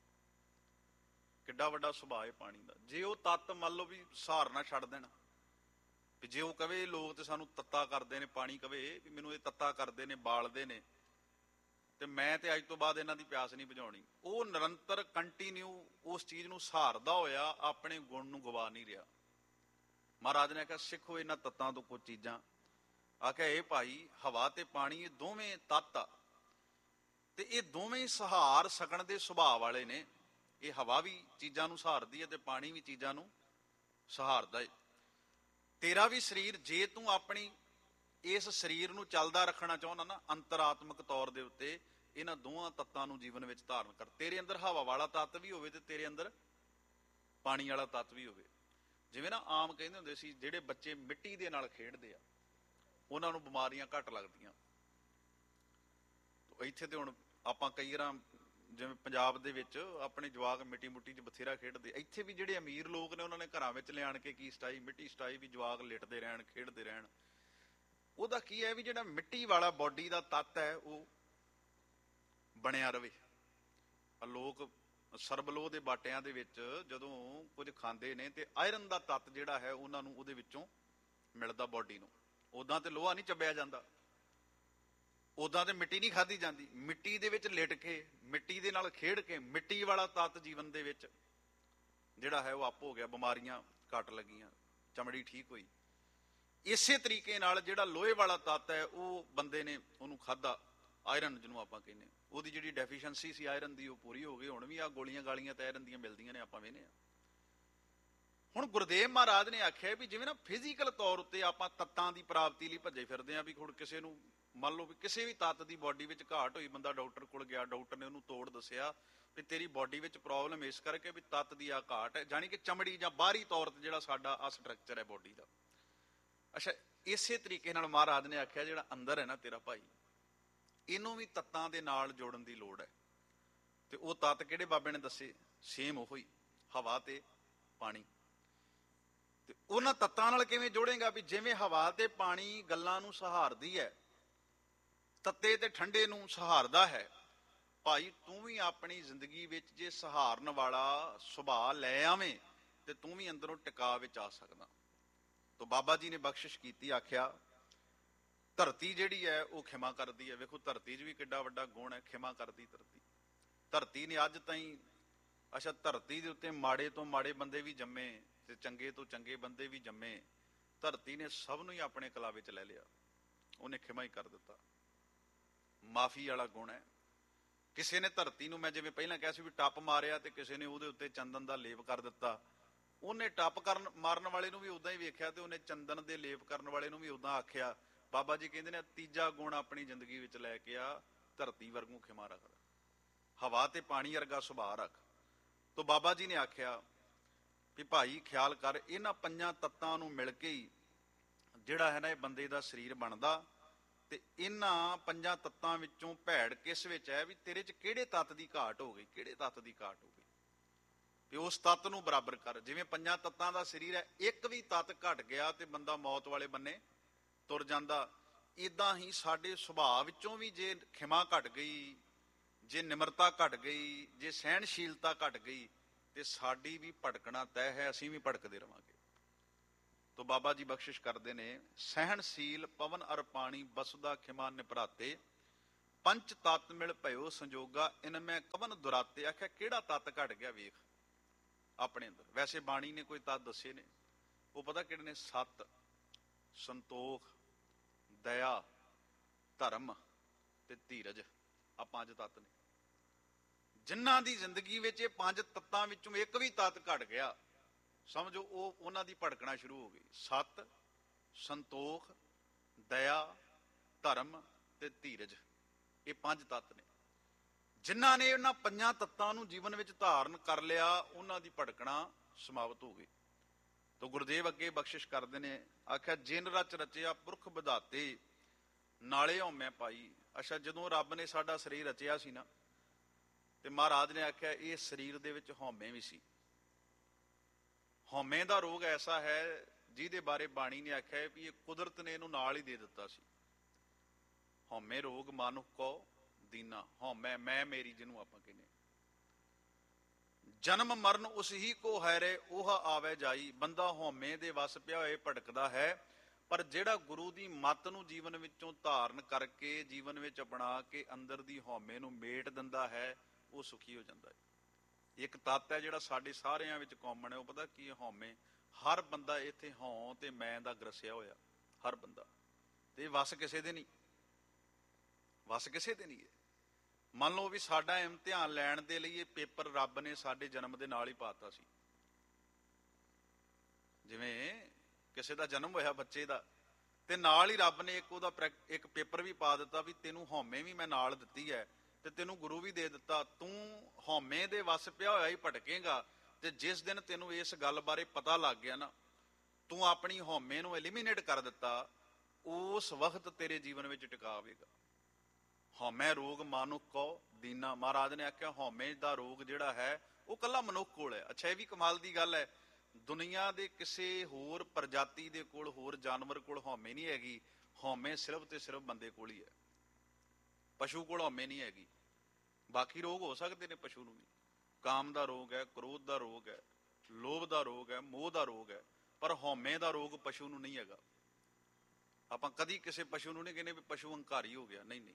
ਕਿੱਡਾ ਵੱਡਾ ਸੁਭਾਅ ਹੈ ਪਾਣੀ ਦਾ। ਜੇ ਉਹ ਤੱਤ ਮੰਨ ਲਓ ਵੀ ਸਹਾਰਨਾ ਛੱਡ ਦੇਣਾ, ਵੀ ਜੇ ਉਹ ਕਵੇ ਲੋਕ ਤੇ ਸਾਨੂੰ ਤੱਤਾ ਕਰਦੇ ਨੇ, ਪਾਣੀ ਕਵੇ ਵੀ ਮੈਨੂੰ ਇਹ ਤੱਤਾ ਕਰਦੇ ਨੇ, ਬਾਲਦੇ ਨੇ, ਤੇ ਮੈਂ ਤੇ ਅੱਜ ਤੋਂ ਬਾਅਦ ਇਹਨਾਂ ਦੀ ਪਿਆਸ ਨਹੀਂ ਬੁਝਾਉਣੀ, ਉਹ ਨਿਰੰਤਰ ਕੰਟੀਨਿਊ ਉਸ ਚੀਜ਼ ਨੂੰ ਸਹਾਰਦਾ ਹੋਇਆ ਆਪਣੇ ਗੁਣ ਨੂੰ ਗਵਾ ਨਹੀਂ ਰਿਹਾ। ਮਹਾਰਾਜ ਨੇ ਕਿਹਾ ਸਿੱਖੋ ਇਹਨਾਂ ਤੱਤਾਂ ਤੋਂ ਕੁਝ ਚੀਜ਼ਾਂ। ਆਖਿਆ ਇਹ ਭਾਈ ਹਵਾ ਤੇ ਪਾਣੀ ਇਹ ਦੋਵੇਂ ਤੱਤ ਆ, ਤੇ ਇਹ ਦੋਵੇਂ ਸਹਾਰ ਸਕਣ ਦੇ ਸੁਭਾਅ ਵਾਲੇ ਨੇ। ਇਹ ਹਵਾ ਵੀ ਚੀਜ਼ਾਂ ਨੂੰ ਸਹਾਰਦੀ ਹੈ ਤੇ ਪਾਣੀ ਵੀ ਚੀਜ਼ਾਂ ਨੂੰ ਸਹਾਰਦਾ ਹੈ। ਤੇਰਾ ਵੀ ਸਰੀਰ, ਜੇ ਤੂੰ ਆਪਣੀ ਇਸ ਸਰੀਰ ਨੂੰ ਚੱਲਦਾ ਰੱਖਣਾ ਚਾਹੁੰਦਾ ਨਾ ਅੰਤਰਾਤਮਕ ਤੌਰ ਦੇ ਉੱਤੇ, ਇਹਨਾਂ ਦੋਹਾਂ ਤੱਤਾਂ ਨੂੰ ਜੀਵਨ ਵਿੱਚ ਧਾਰਨ ਕਰ। ਤੇਰੇ ਅੰਦਰ ਹਵਾ ਵਾਲਾ ਤੱਤ ਵੀ ਹੋਵੇ ਤੇ ਤੇਰੇ ਅੰਦਰ ਪਾਣੀ ਵਾਲਾ ਤੱਤ ਵੀ ਹੋਵੇ। ਜਿਵੇਂ ਨਾ ਆਮ ਕਹਿੰਦੇ ਹੁੰਦੇ ਸੀ, ਜਿਹੜੇ ਬੱਚੇ ਮਿੱਟੀ ਦੇ ਨਾਲ ਖੇਡਦੇ ਆ ਉਹਨਾਂ ਨੂੰ ਬਿਮਾਰੀਆਂ ਘੱਟ ਲੱਗਦੀਆਂ। ਇੱਥੇ ਤੇ ਹੁਣ ਆਪਾਂ ਕਈ ਵਾਰ ਜਿਵੇਂ ਪੰਜਾਬ ਦੇ ਵਿੱਚ ਆਪਣੇ ਜਵਾਕ ਮਿੱਟੀ ਮੁੱਟੀ 'ਚ ਬਥੇਰਾ ਖੇਡਦੇ, ਇੱਥੇ ਵੀ ਜਿਹੜੇ ਅਮੀਰ ਲੋਕ ਨੇ ਉਹਨਾਂ ਨੇ ਘਰਾਂ ਵਿੱਚ ਲਿਆਣ ਕੇ ਕੀ ਸਟਾਈ, ਮਿੱਟੀ ਸਟਾਈ ਵੀ ਜਵਾਕ ਲਿਟਦੇ ਰਹਿਣ, ਖੇਡਦੇ ਰਹਿਣ। ਉਹਦਾ ਕੀ ਹੈ ਵੀ ਜਿਹੜਾ ਮਿੱਟੀ ਵਾਲਾ ਬੋਡੀ ਦਾ ਤੱਤ ਹੈ ਉਹ ਬਣਿਆ ਰਵੇ। ਲੋਕ ਸਰਬਲੋਹ ਦੇ ਬਾਟਿਆਂ ਦੇ ਵਿੱਚ ਜਦੋਂ ਕੁਝ ਖਾਂਦੇ ਨੇ ਤੇ ਆਇਰਨ ਦਾ ਤੱਤ ਜਿਹੜਾ ਹੈ ਉਹਨਾਂ ਨੂੰ ਉਹਦੇ ਵਿੱਚੋਂ ਮਿਲਦਾ ਬੋਡੀ ਨੂੰ। ਉਦਾਂ ਤੇ ਲੋਹਾ ਨਹੀਂ ਚੱਬਿਆ ਜਾਂਦਾ, ਉਦਾਂ ਤੇ ਮਿੱਟੀ ਨਹੀਂ ਖਾਧੀ ਜਾਂਦੀ। ਮਿੱਟੀ ਦੇ ਵਿੱਚ ਲਿਟ ਕੇ, ਮਿੱਟੀ ਦੇ ਨਾਲ ਖੇਡ ਕੇ, ਮਿੱਟੀ ਵਾਲਾ ਤੱਤ ਜੀਵਨ ਦੇ ਵਿੱਚ ਜਿਹੜਾ ਹੈ ਉਹ ਅਪ ਹੋ ਗਿਆ, ਬਿਮਾਰੀਆਂ ਘੱਟ ਲੱਗੀਆਂ, ਚਮੜੀ ਠੀਕ ਹੋਈ। ਇਸੇ ਤਰੀਕੇ ਨਾਲ ਜਿਹੜਾ ਲੋਹੇ ਵਾਲਾ ਤੱਤ ਹੈ ਉਹ ਬੰਦੇ ਨੇ ਉਹਨੂੰ ਖਾਧਾ, ਆਇਰਨ ਜਿਹਨੂੰ ਆਪਾਂ ਕਹਿੰਦੇ, ਉਹਦੀ ਜਿਹੜੀ ਡੈਫੀਸ਼ੀਐਂਸੀ ਸੀ ਆਇਰਨ ਦੀ ਉਹ ਪੂਰੀ ਹੋ ਗਈ। ਹੁਣ ਵੀ ਆ ਗੋਲੀਆਂ ਗਾਲੀਆਂ ਤਾਂ ਆਇਰਨ ਦੀਆਂ ਮਿਲਦੀਆਂ ਨੇ, ਆਪਾਂ ਵੇਖਦੇ ਹਾਂ। ਹੁਣ ਗੁਰਦੇਵ ਮਹਾਰਾਜ ਨੇ ਆਖਿਆ ਵੀ ਜਿਵੇਂ ਨਾ ਫਿਜ਼ੀਕਲ ਤੌਰ ਉੱਤੇ ਆਪਾਂ ਤੱਤਾਂ ਦੀ ਪ੍ਰਾਪਤੀ ਲਈ ਭੱਜੇ ਫਿਰਦੇ ਹਾਂ, ਵੀ ਹੁਣ ਕਿਸੇ ਨੂੰ ਮੰਨ ਲਓ ਵੀ ਕਿਸੇ ਵੀ ਤੱਤ ਦੀ ਬੋਡੀ ਵਿੱਚ ਘਾਟ ਹੋਈ, ਬੰਦਾ ਡਾਕਟਰ ਕੋਲ ਗਿਆ, ਡਾਕਟਰ ਨੇ ਉਹਨੂੰ ਤੋੜ ਦੱਸਿਆ ਵੀ ਤੇਰੀ ਬੋਡੀ ਵਿੱਚ ਪ੍ਰੋਬਲਮ ਇਸ ਕਰਕੇ ਵੀ ਤੱਤ ਦੀ ਆ ਘਾਟ ਹੈ, ਜਾਣੀ ਕਿ ਚਮੜੀ ਜਾਂ ਬਾਹਰੀ ਤੌਰ ਤੇ ਜਿਹੜਾ ਸਾਡਾ ਆ ਸਟਰਕਚਰ ਹੈ ਬੋਡੀ ਦਾ। ਅੱਛਾ, ਇਸੇ ਤਰੀਕੇ ਨਾਲ ਮਹਾਰਾਜ ਨੇ ਆਖਿਆ ਜਿਹੜਾ ਅੰਦਰ ਹੈ ਨਾ ਤੇਰਾ ਭਾਈ, ਇਹਨੂੰ ਵੀ ਤੱਤਾਂ ਦੇ ਨਾਲ ਜੋੜਨ ਦੀ ਲੋੜ ਹੈ। ਤੇ ਉਹ ਤੱਤ ਕਿਹੜੇ ਬਾਬੇ ਨੇ ਦੱਸੇ? ਸੇਮ ਉਹੀ ਹਵਾ ਤੇ ਪਾਣੀ। ਤੇ ਉਹਨਾਂ ਤੱਤਾਂ ਨਾਲ ਕਿਵੇਂ ਜੋੜੇਗਾ? ਵੀ ਜਿਵੇਂ ਹਵਾ ਤੇ ਪਾਣੀ ਗੱਲਾਂ ਨੂੰ ਸਹਾਰਦੀ ਹੈ, ਤੱਤੇ ਤੇ ਠੰਡੇ ਨੂੰ ਸਹਾਰਦਾ ਹੈ, ਭਾਈ ਤੂੰ ਵੀ ਆਪਣੀ ਜ਼ਿੰਦਗੀ ਵਿੱਚ ਜੇ ਸਹਾਰਨ ਵਾਲਾ ਸੁਭਾਅ ਲੈ ਆਵੇਂ ਤੇ ਤੂੰ ਵੀ ਅੰਦਰੋਂ ਟਿਕਾ ਵਿੱਚ ਆ ਸਕਦਾ। ਤਾਂ ਬਾਬਾ ਜੀ ਨੇ ਬਖਸ਼ਿਸ਼ ਕੀਤੀ, ਆਖਿਆ ਧਰਤੀ ਜਿਹੜੀ ਹੈ ਉਹ ਖਿਮਾ ਕਰਦੀ ਹੈ। ਵੇਖੋ ਧਰਤੀ 'ਚ ਵੀ ਕਿੱਡਾ ਵੱਡਾ ਗੁਣ ਹੈ, ਖਿਮਾ ਕਰਦੀ ਧਰਤੀ। ਧਰਤੀ ਨੇ ਅੱਜ ਤਾਈਂ, ਅੱਛਾ ਧਰਤੀ ਦੇ ਉੱਤੇ ਮਾੜੇ ਤੋਂ ਮਾੜੇ ਬੰਦੇ ਵੀ ਜੰਮੇ ਤੇ ਚੰਗੇ ਤੋਂ ਚੰਗੇ ਬੰਦੇ ਵੀ ਜੰਮੇ, ਧਰਤੀ ਨੇ ਸਭ ਨੂੰ ਹੀ ਆਪਣੇ ਕਲਾਵੇ 'ਚ ਲੈ ਲਿਆ, ਉਹਨੇ ਖਿਮਾ ਹੀ ਕਰ ਦਿੱਤਾ। ਮਾਫੀ ਵਾਲਾ ਗੁਣ ਹੈ। ਕਿਸੇ ਨੇ ਧਰਤੀ ਨੂੰ, ਮੈਂ ਜਿਵੇਂ ਪਹਿਲਾਂ ਕਿਹਾ ਸੀ ਵੀ ਟੱਪ ਮਾਰਿਆ ਤੇ ਕਿਸੇ ਨੇ ਉਹਦੇ ਉੱਤੇ ਚੰਦਨ ਦਾ ਲੇਪ ਕਰ ਦਿੱਤਾ, ਉਹਨੇ ਟੱਪ ਮਾਰਨ ਵਾਲੇ ਨੂੰ ਵੀ ਉਦਾਂ ਹੀ ਵੇਖਿਆ ਤੇ ਉਹਨੇ ਚੰਦਨ ਦੇ ਲੇਪ ਕਰਨ ਵਾਲੇ ਨੂੰ ਵੀ ਉਦਾਂ ਆਖਿਆ। ਬਾਬਾ ਜੀ ਕਹਿੰਦੇ ਨੇ ਤੀਜਾ ਗੁਣ ਆਪਣੀ ਜ਼ਿੰਦਗੀ ਵਿੱਚ ਲੈ ਕੇ ਆ, ਧਰਤੀ ਵਰਗੂ ਖਿਮਾ ਰੱਖ, ਹਵਾ ਤੇ ਪਾਣੀ ਵਰਗਾ ਸੁਭਾਅ ਰੱਖ। ਤੋਂ ਬਾਬਾ ਜੀ ਨੇ ਆਖਿਆ ਵੀ ਭਾਈ ਖਿਆਲ ਕਰ, ਇਹਨਾਂ ਪੰਜਾਂ ਤੱਤਾਂ ਨੂੰ ਮਿਲ ਕੇ ਹੀ ਜਿਹੜਾ ਹੈ ਨਾ ਇਹ ਬੰਦੇ ਦਾ ਸਰੀਰ ਬਣਦਾ। ਤੇ ਇਹਨਾਂ ਪੰਜਾਂ ਤੱਤਾਂ ਵਿੱਚੋਂ ਭੈੜ ਕਿਸ ਵਿੱਚ ਹੈ? ਵੀ ਤੇਰੇ 'ਚ ਕਿਹੜੇ ਤੱਤ ਦੀ ਘਾਟ ਹੋ ਗਈ, ਕਿਹੜੇ ਤੱਤ ਦੀ ਘਾਟ ਹੋ ਗਈ, ਵੀ ਉਸ ਤੱਤ ਨੂੰ ਬਰਾਬਰ ਕਰ। ਜਿਵੇਂ ਪੰਜਾਂ ਤੱਤਾਂ ਦਾ ਸਰੀਰ ਹੈ, ਇੱਕ ਵੀ ਤੱਤ ਘਟ ਗਿਆ ਤੇ ਬੰਦਾ ਮੌਤ ਵਾਲੇ ਬੰਨੇ ਤੁਰ ਜਾਂਦਾ। ਇਦਾਂ ਹੀ ਸਾਡੇ ਸੁਭਾਅ ਵਿੱਚੋਂ ਵੀ ਜੇ ਖਿਮਾ ਘਟ ਗਈ, ਜੇ ਨਿਮਰਤਾ ਘਟ ਗਈ, ਜੇ ਸਹਿਣਸ਼ੀਲਤਾ ਘਟ ਗਈ ਤੇ ਸਾਡੀ ਵੀ ਭਟਕਣਾ ਤੈਅ ਹੈ, ਅਸੀਂ ਵੀ ਭਟਕਦੇ ਰਵਾਂਗੇ। ਤੋ ਬਾਬਾ ਜੀ ਬਖਸ਼ਿਸ਼ ਕਰਦੇ ਨੇ, ਸਹਿਣਸ਼ੀਲ ਪਵਨ ਅਰ ਪਾਣੀ, ਬਸੁਦਾ ਖਿਮਾ ਨਿਭਰਾਤੇ। ਪੰਚ ਤਤ ਮਿਲ ਭਇਓ ਸੰਜੋਗਾ, ਇਨ ਮੈਂ ਕਵਨ ਦੁਰਾਤੇ। ਆਖਿਆ ਕਿਹੜਾ ਤਤ ਘਟ ਗਿਆ ਵੇਖ ਆਪਣੇ ਅੰਦਰ। ਵੈਸੇ ਬਾਣੀ ਨੇ ਕੋਈ ਤਤ ਦੱਸੇ ਨੇ, ਉਹ ਪਤਾ ਕਿਹੜੇ ਨੇ? ਸਤ, ਸੰਤੋਖ, ਦਇਆ, ਧਰਮ ਤੇ ਧੀਰਜ। ਆ ਪੰਜ ਤੱਤ ਨੇ। ਜਿਨ੍ਹਾਂ ਦੀ ਜ਼ਿੰਦਗੀ ਵਿੱਚ ਇਹ ਪੰਜ ਤੱਤਾਂ ਵਿੱਚੋਂ ਇੱਕ ਵੀ ਤੱਤ ਘਟ ਗਿਆ, ਸਮਝੋ ਉਹ ਉਹਨਾਂ ਦੀ ਭੜਕਣਾ ਸ਼ੁਰੂ ਹੋ ਗਈ। ਸਤ, ਸੰਤੋਖ, ਦਇਆ, ਧਰਮ ਤੇ ਧੀਰਜ, ਇਹ ਪੰਜ ਤੱਤ ਨੇ। ਜਿਨ੍ਹਾਂ ਨੇ ਇਹਨਾਂ ਪੰਜਾਂ ਤੱਤਾਂ ਨੂੰ ਜੀਵਨ ਵਿੱਚ ਧਾਰਨ ਕਰ ਲਿਆ, ਉਹਨਾਂ ਦੀ ਭੜਕਣਾ ਸਮਾਪਤ ਹੋ ਗਈ। ਤੋ ਗੁਰਦੇਵ ਅੱਗੇ ਬਖਸ਼ਿਸ਼ ਕਰਦੇ ਨੇ, ਆਖਿਆ ਜਿਨ ਰਚ ਰਚਿਆ ਪੁਰਖ ਵਿਧਾਤੇ, ਨਾਲੇ ਹਉਮੈ ਪਾਈ। ਅੱਛਾ, ਜਦੋਂ ਰੱਬ ਨੇ ਸਾਡਾ ਸਰੀਰ ਰਚਿਆ ਸੀ ਨਾ, ਤੇ ਮਹਾਰਾਜ ਨੇ ਆਖਿਆ ਇਹ ਸਰੀਰ ਦੇ ਵਿੱਚ ਹਉਮੈ ਵੀ ਸੀ। ਹਉਮੈ ਦਾ ਰੋਗ ਐਸਾ ਹੈ ਜਿਹਦੇ ਬਾਰੇ ਬਾਣੀ ਨੇ ਆਖਿਆ ਵੀ ਇਹ ਕੁਦਰਤ ਨੇ ਇਹਨੂੰ ਨਾਲ ਹੀ ਦੇ ਦਿੱਤਾ ਸੀ। ਹਉਮੈ ਰੋਗ ਮਨੁੱਖ ਕੋ ਦੀਨਾ, ਹਉਮੈ ਮੈਂ ਮੇਰੀ ਜਿਹਨੂੰ ਆਪਾਂ ਕਹਿੰਦੇ। ਜਨਮ ਮਰਨ ਉਸ ਹੀ ਕੋ ਹੈਰੇ, ਉਹ ਆਵੇ ਜਾਈ। ਬੰਦਾ ਹਉਮੈ ਦੇ ਵਸ ਪਿਆ ਹੋਏ ਭਟਕਦਾ ਹੈ, ਪਰ ਜਿਹੜਾ ਗੁਰੂ ਦੀ ਮੱਤ ਨੂੰ ਜੀਵਨ ਵਿੱਚੋਂ ਧਾਰਨ ਕਰਕੇ, ਜੀਵਨ ਵਿੱਚ ਅਪਣਾ ਕੇ ਅੰਦਰ ਦੀ ਹਉਮੈ ਨੂੰ ਮੇਟ ਦਿੰਦਾ ਹੈ, ਉਹ ਸੁਖੀ ਹੋ ਜਾਂਦਾ ਹੈ। ਇੱਕ ਤੱਤ ਹੈ ਜਿਹੜਾ ਸਾਡੇ ਸਾਰਿਆਂ ਵਿੱਚ ਕਾਮਨ ਹੈ, ਉਹ ਪਤਾ ਕੀ ਹੈ? ਹਉਮੈ। ਹਰ ਬੰਦਾ ਇੱਥੇ ਹਉ ਤੇ ਮੈਂ ਦਾ ਗਰਸਿਆ ਹੋਇਆ, ਹਰ ਬੰਦਾ। ਤੇ ਇਹ ਵਸ ਕਿਸੇ ਦੇ ਨਹੀਂ, ਵਸ ਕਿਸੇ ਦੇ ਨਹੀਂ ਹੈ। ਮੰਨ ਲਓ ਵੀ ਸਾਡਾ ਇਮਤਿਹਾਨ ਲੈਣ ਦੇ ਲਈ ਇਹ ਪੇਪਰ ਰੱਬ ਨੇ ਸਾਡੇ ਜਨਮ ਦੇ ਨਾਲ ਹੀ ਪਾਤਾ ਸੀ। ਜਿਵੇਂ ਕਿਸੇ ਦਾ ਜਨਮ ਹੋਇਆ ਬੱਚੇ ਦਾ, ਤੇ ਨਾਲ ਹੀ ਰੱਬ ਨੇ ਇੱਕ ਪੇਪਰ ਵੀ ਪਾ ਦਿੱਤਾ ਵੀ ਤੈਨੂੰ ਹਉਮੈ ਵੀ ਮੈਂ ਨਾਲ ਦਿੱਤੀ ਹੈ, ਤੇ ਤੈਨੂੰ ਗੁਰੂ ਵੀ ਦੇ ਦਿੱਤਾ। ਤੂੰ ਹਉਮੈ ਦੇ ਵਸ ਪਿਆ ਹੋਇਆ ਹੀ ਭਟਕੇਗਾ, ਤੇ ਜਿਸ ਦਿਨ ਤੈਨੂੰ ਇਸ ਗੱਲ ਬਾਰੇ ਪਤਾ ਲੱਗ ਗਿਆ ਨਾ, ਤੂੰ ਆਪਣੀ ਹਉਮੈ ਨੂੰ ਐਲੀਮੀਨੇਟ ਕਰ ਦਿੱਤਾ, ਉਸ ਵਕਤ ਤੇਰੇ ਜੀਵਨ ਵਿੱਚ ਟਿਕਾਵੇਗਾ। ਹਉਮੈ ਰੋਗ ਮਨੁੱਖ ਕੋ ਦੀਨਾ। ਮਹਾਰਾਜ ਨੇ ਆਖਿਆ ਹਉਮੈ ਦਾ ਰੋਗ ਜਿਹੜਾ ਹੈ ਉਹ ਕੱਲਾ ਮਨੁੱਖ ਕੋਲ ਹੈ। ਅੱਛਾ, ਇਹ ਵੀ ਕਮਾਲ ਦੀ ਗੱਲ ਹੈ, ਦੁਨੀਆ ਦੇ ਕਿਸੇ ਹੋਰ ਪ੍ਰਜਾਤੀ ਦੇ ਕੋਲ, ਹੋਰ ਜਾਨਵਰ ਕੋਲ ਹਉਮੈ ਨਹੀਂ ਹੈਗੀ। ਹਉਮੈ ਸਿਰਫ ਤੇ ਸਿਰਫ ਬੰਦੇ ਕੋਲ ਹੀ ਹੈ। ਪਸ਼ੂ ਕੋਲ ਹਉਮੈ ਨਹੀਂ ਹੈਗੀ। ਬਾਕੀ ਰੋਗ ਹੋ ਸਕਦੇ ਨੇ ਪਸ਼ੂ ਨੂੰ ਵੀ, ਕਾਮ ਦਾ ਰੋਗ ਹੈ, ਕ੍ਰੋਧ ਦਾ ਰੋਗ ਹੈ, ਲੋਭ ਦਾ ਰੋਗ ਹੈ, ਮੋਹ ਦਾ ਰੋਗ ਹੈ, ਪਰ ਹਉਮੈ ਦਾ ਰੋਗ ਪਸ਼ੂ ਨੂੰ ਨਹੀਂ ਹੈਗਾ। ਆਪਾਂ ਕਦੀ ਕਿਸੇ ਪਸ਼ੂ ਨੂੰ ਨਹੀਂ ਕਹਿੰਦੇ ਵੀ ਪਸ਼ੂ ਹੰਕਾਰੀ ਹੋ ਗਿਆ, ਨਹੀਂ ਨਹੀਂ।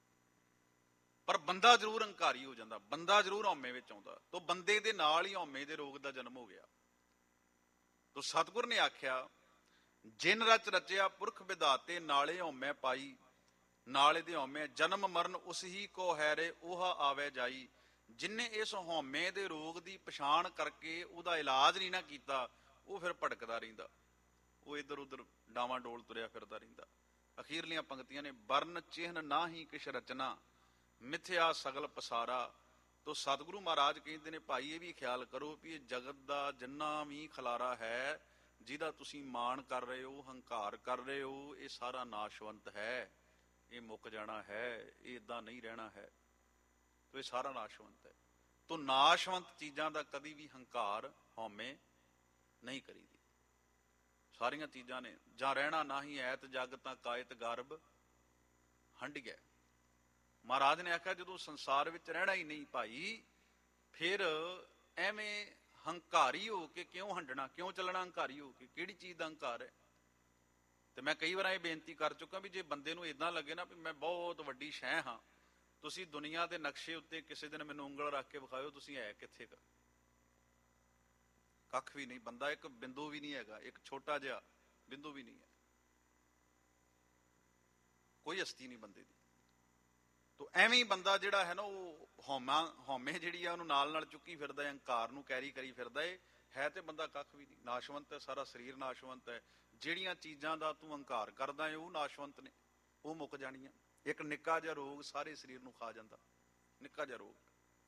ਪਰ ਬੰਦਾ ਜ਼ਰੂਰ ਹੰਕਾਰੀ ਹੋ ਜਾਂਦਾ, ਬੰਦਾ ਜ਼ਰੂਰ ਹਉਮੈ ਵਿੱਚ ਆਉਂਦਾ। ਤਾਂ ਬੰਦੇ ਦੇ ਨਾਲ ਹੀ ਹਉਮੈ ਦੇ ਰੋਗ ਦਾ ਜਨਮ ਹੋ ਗਿਆ। ਤਾਂ ਸਤਿਗੁਰ ਨੇ ਆਖਿਆ ਜਿਨ ਰਚ ਰਚਿਆ ਪੁਰਖ ਵਿਧਾਤੇ, ਨਾਲੇ ਹਉਮੈ ਪਾਈ। ਨਾਲੇ ਦੇ ਹਉਮੈ ਜਨਮ ਮਰਨ ਉਸ ਹੀ ਕੋ ਹੈਰੇ, ਉਹ ਆਵੇ ਜਾਈ। ਜਿਨੇ ਇਸ ਹਉਮੈ ਦੇ ਰੋਗ ਦੀ ਪਛਾਣ ਕਰਕੇ ਉਹਦਾ ਇਲਾਜ ਨਹੀਂ ਨਾ ਕੀਤਾ, ਉਹ ਫਿਰ ਭਟਕਦਾ ਰਹਿੰਦਾ, ਉਹ ਇੱਧਰ ਉੱਧਰ ਡਾਵਾਂ ਡੋਲ ਤੁਰਿਆ ਫਿਰਦਾ ਰਹਿੰਦਾ। ਅਖੀਰਲੀਆਂ ਪੰਕਤੀਆਂ ਨੇ, ਬਰਨ ਚਿਹਨ ਨਾਹੀ ਕਿਛ ਰਚਨਾ, ਮਿਥਿਆ ਸਗਲ ਪਸਾਰਾ। ਤੋ ਸਤਿਗੁਰੂ ਮਹਾਰਾਜ ਕਹਿੰਦੇ ਨੇ, ਭਾਈ ਇਹ ਵੀ ਖਿਆਲ ਕਰੋ ਵੀ ਇਹ ਜਗਤ ਦਾ ਜਿੰਨਾ ਵੀ ਖਲਾਰਾ ਹੈ, ਜਿਹਦਾ ਤੁਸੀਂ ਮਾਣ ਕਰ ਰਹੇ ਹੋ, ਹੰਕਾਰ ਕਰ ਰਹੇ ਹੋ, ਇਹ ਸਾਰਾ ਨਾਸ਼ਵੰਤ ਹੈ, ਇਹ ਮੁੱਕ ਜਾਣਾ ਹੈ, ਇਹ ਇਦਾਂ ਨਹੀਂ ਰਹਿਣਾ ਹੈ। ਤੋ ਇਹ ਸਾਰਾ ਨਾਸ਼ਵੰਤ ਹੈ। ਤੋ ਨਾਸ਼ਵੰਤ ਚੀਜ਼ਾਂ ਦਾ ਕਦੀ ਵੀ ਹੰਕਾਰ, ਹਉਮੈ ਨਹੀਂ ਕਰੀਦੀ। ਸਾਰੀਆਂ ਚੀਜ਼ਾਂ ਨੇ ਜਾਂ ਰਹਿਣਾ ਨਾਹੀਂ ਐਤ ਜਗ ਤਾਂ ਕਾਇਤ ਗਰਭ ਹੰਡਿਆ। ਮਹਾਰਾਜ ਨੇ ਆਖਿਆ ਜਦੋਂ ਸੰਸਾਰ ਵਿੱਚ ਰਹਿਣਾ ਹੀ ਨਹੀਂ ਭਾਈ, ਫਿਰ ਐਵੇਂ ਹੰਕਾਰੀ ਹੋ ਕੇ ਕਿਉਂ ਹੰਡਣਾ, ਕਿਉਂ ਚੱਲਣਾ ਹੰਕਾਰੀ ਹੋ ਕੇ? ਕਿਹੜੀ ਚੀਜ਼ ਦਾ ਹੰਕਾਰ ਹੈ? ਤੇ ਮੈਂ ਕਈ ਵਾਰ ਇਹ ਬੇਨਤੀ ਕਰ ਚੁੱਕਾ ਵੀ ਜੇ ਬੰਦੇ ਨੂੰ ਇਦਾਂ ਲੱਗੇ ਨਾ ਵੀ ਮੈਂ ਬਹੁਤ ਵੱਡੀ ਸ਼ੈ ਹਾਂ, ਤੁਸੀਂ ਦੁਨੀਆ ਦੇ ਨਕਸ਼ੇ ਉੱਤੇ ਕਿਸੇ ਦਿਨ ਮੈਨੂੰ ਉਂਗਲ ਰੱਖ ਕੇ ਵਿਖਾਇਓ ਤੁਸੀਂ ਹੈ ਕਿੱਥੇ ਕ? ਕੱਖ ਵੀ ਨਹੀਂ। ਬੰਦਾ ਇੱਕ ਬਿੰਦੂ ਵੀ ਨਹੀਂ ਹੈਗਾ, ਇੱਕ ਛੋਟਾ ਜਿਹਾ ਬਿੰਦੂ ਵੀ ਨਹੀਂ ਹੈ, ਕੋਈ ਹਸਤੀ ਨਹੀਂ ਬੰਦੇ ਦੀ। ਤੋ ਐਵੇਂ ਹੀ ਬੰਦਾ ਜਿਹੜਾ ਹੈ ਨਾ, ਉਹ ਹਉਮੈ ਜਿਹੜੀ ਆ ਉਹਨੂੰ ਨਾਲ ਨਾਲ ਚੁੱਕੀ ਫਿਰਦਾ ਹੈ, ਹੰਕਾਰ ਨੂੰ ਕੈਰੀ ਕਰੀ ਫਿਰਦਾ ਹੈ ਤੇ ਬੰਦਾ ਕੱਖ ਵੀ ਨਹੀਂ। ਨਾਸ਼ਵੰਤ ਹੈ, ਸਾਰਾ ਸਰੀਰ ਨਾਸ਼ਵੰਤ ਹੈ। ਜਿਹੜੀਆਂ ਚੀਜ਼ਾਂ ਦਾ ਤੂੰ ਹੰਕਾਰ ਕਰਦਾ ਹੈ ਉਹ ਨਾਸ਼ਵੰਤ ਨੇ, ਉਹ ਮੁੱਕ ਜਾਣੀਆਂ। ਇੱਕ ਨਿੱਕਾ ਜਿਹਾ ਰੋਗ ਸਾਰੇ ਸਰੀਰ ਨੂੰ ਖਾ ਜਾਂਦਾ, ਨਿੱਕਾ ਜਿਹਾ ਰੋਗ।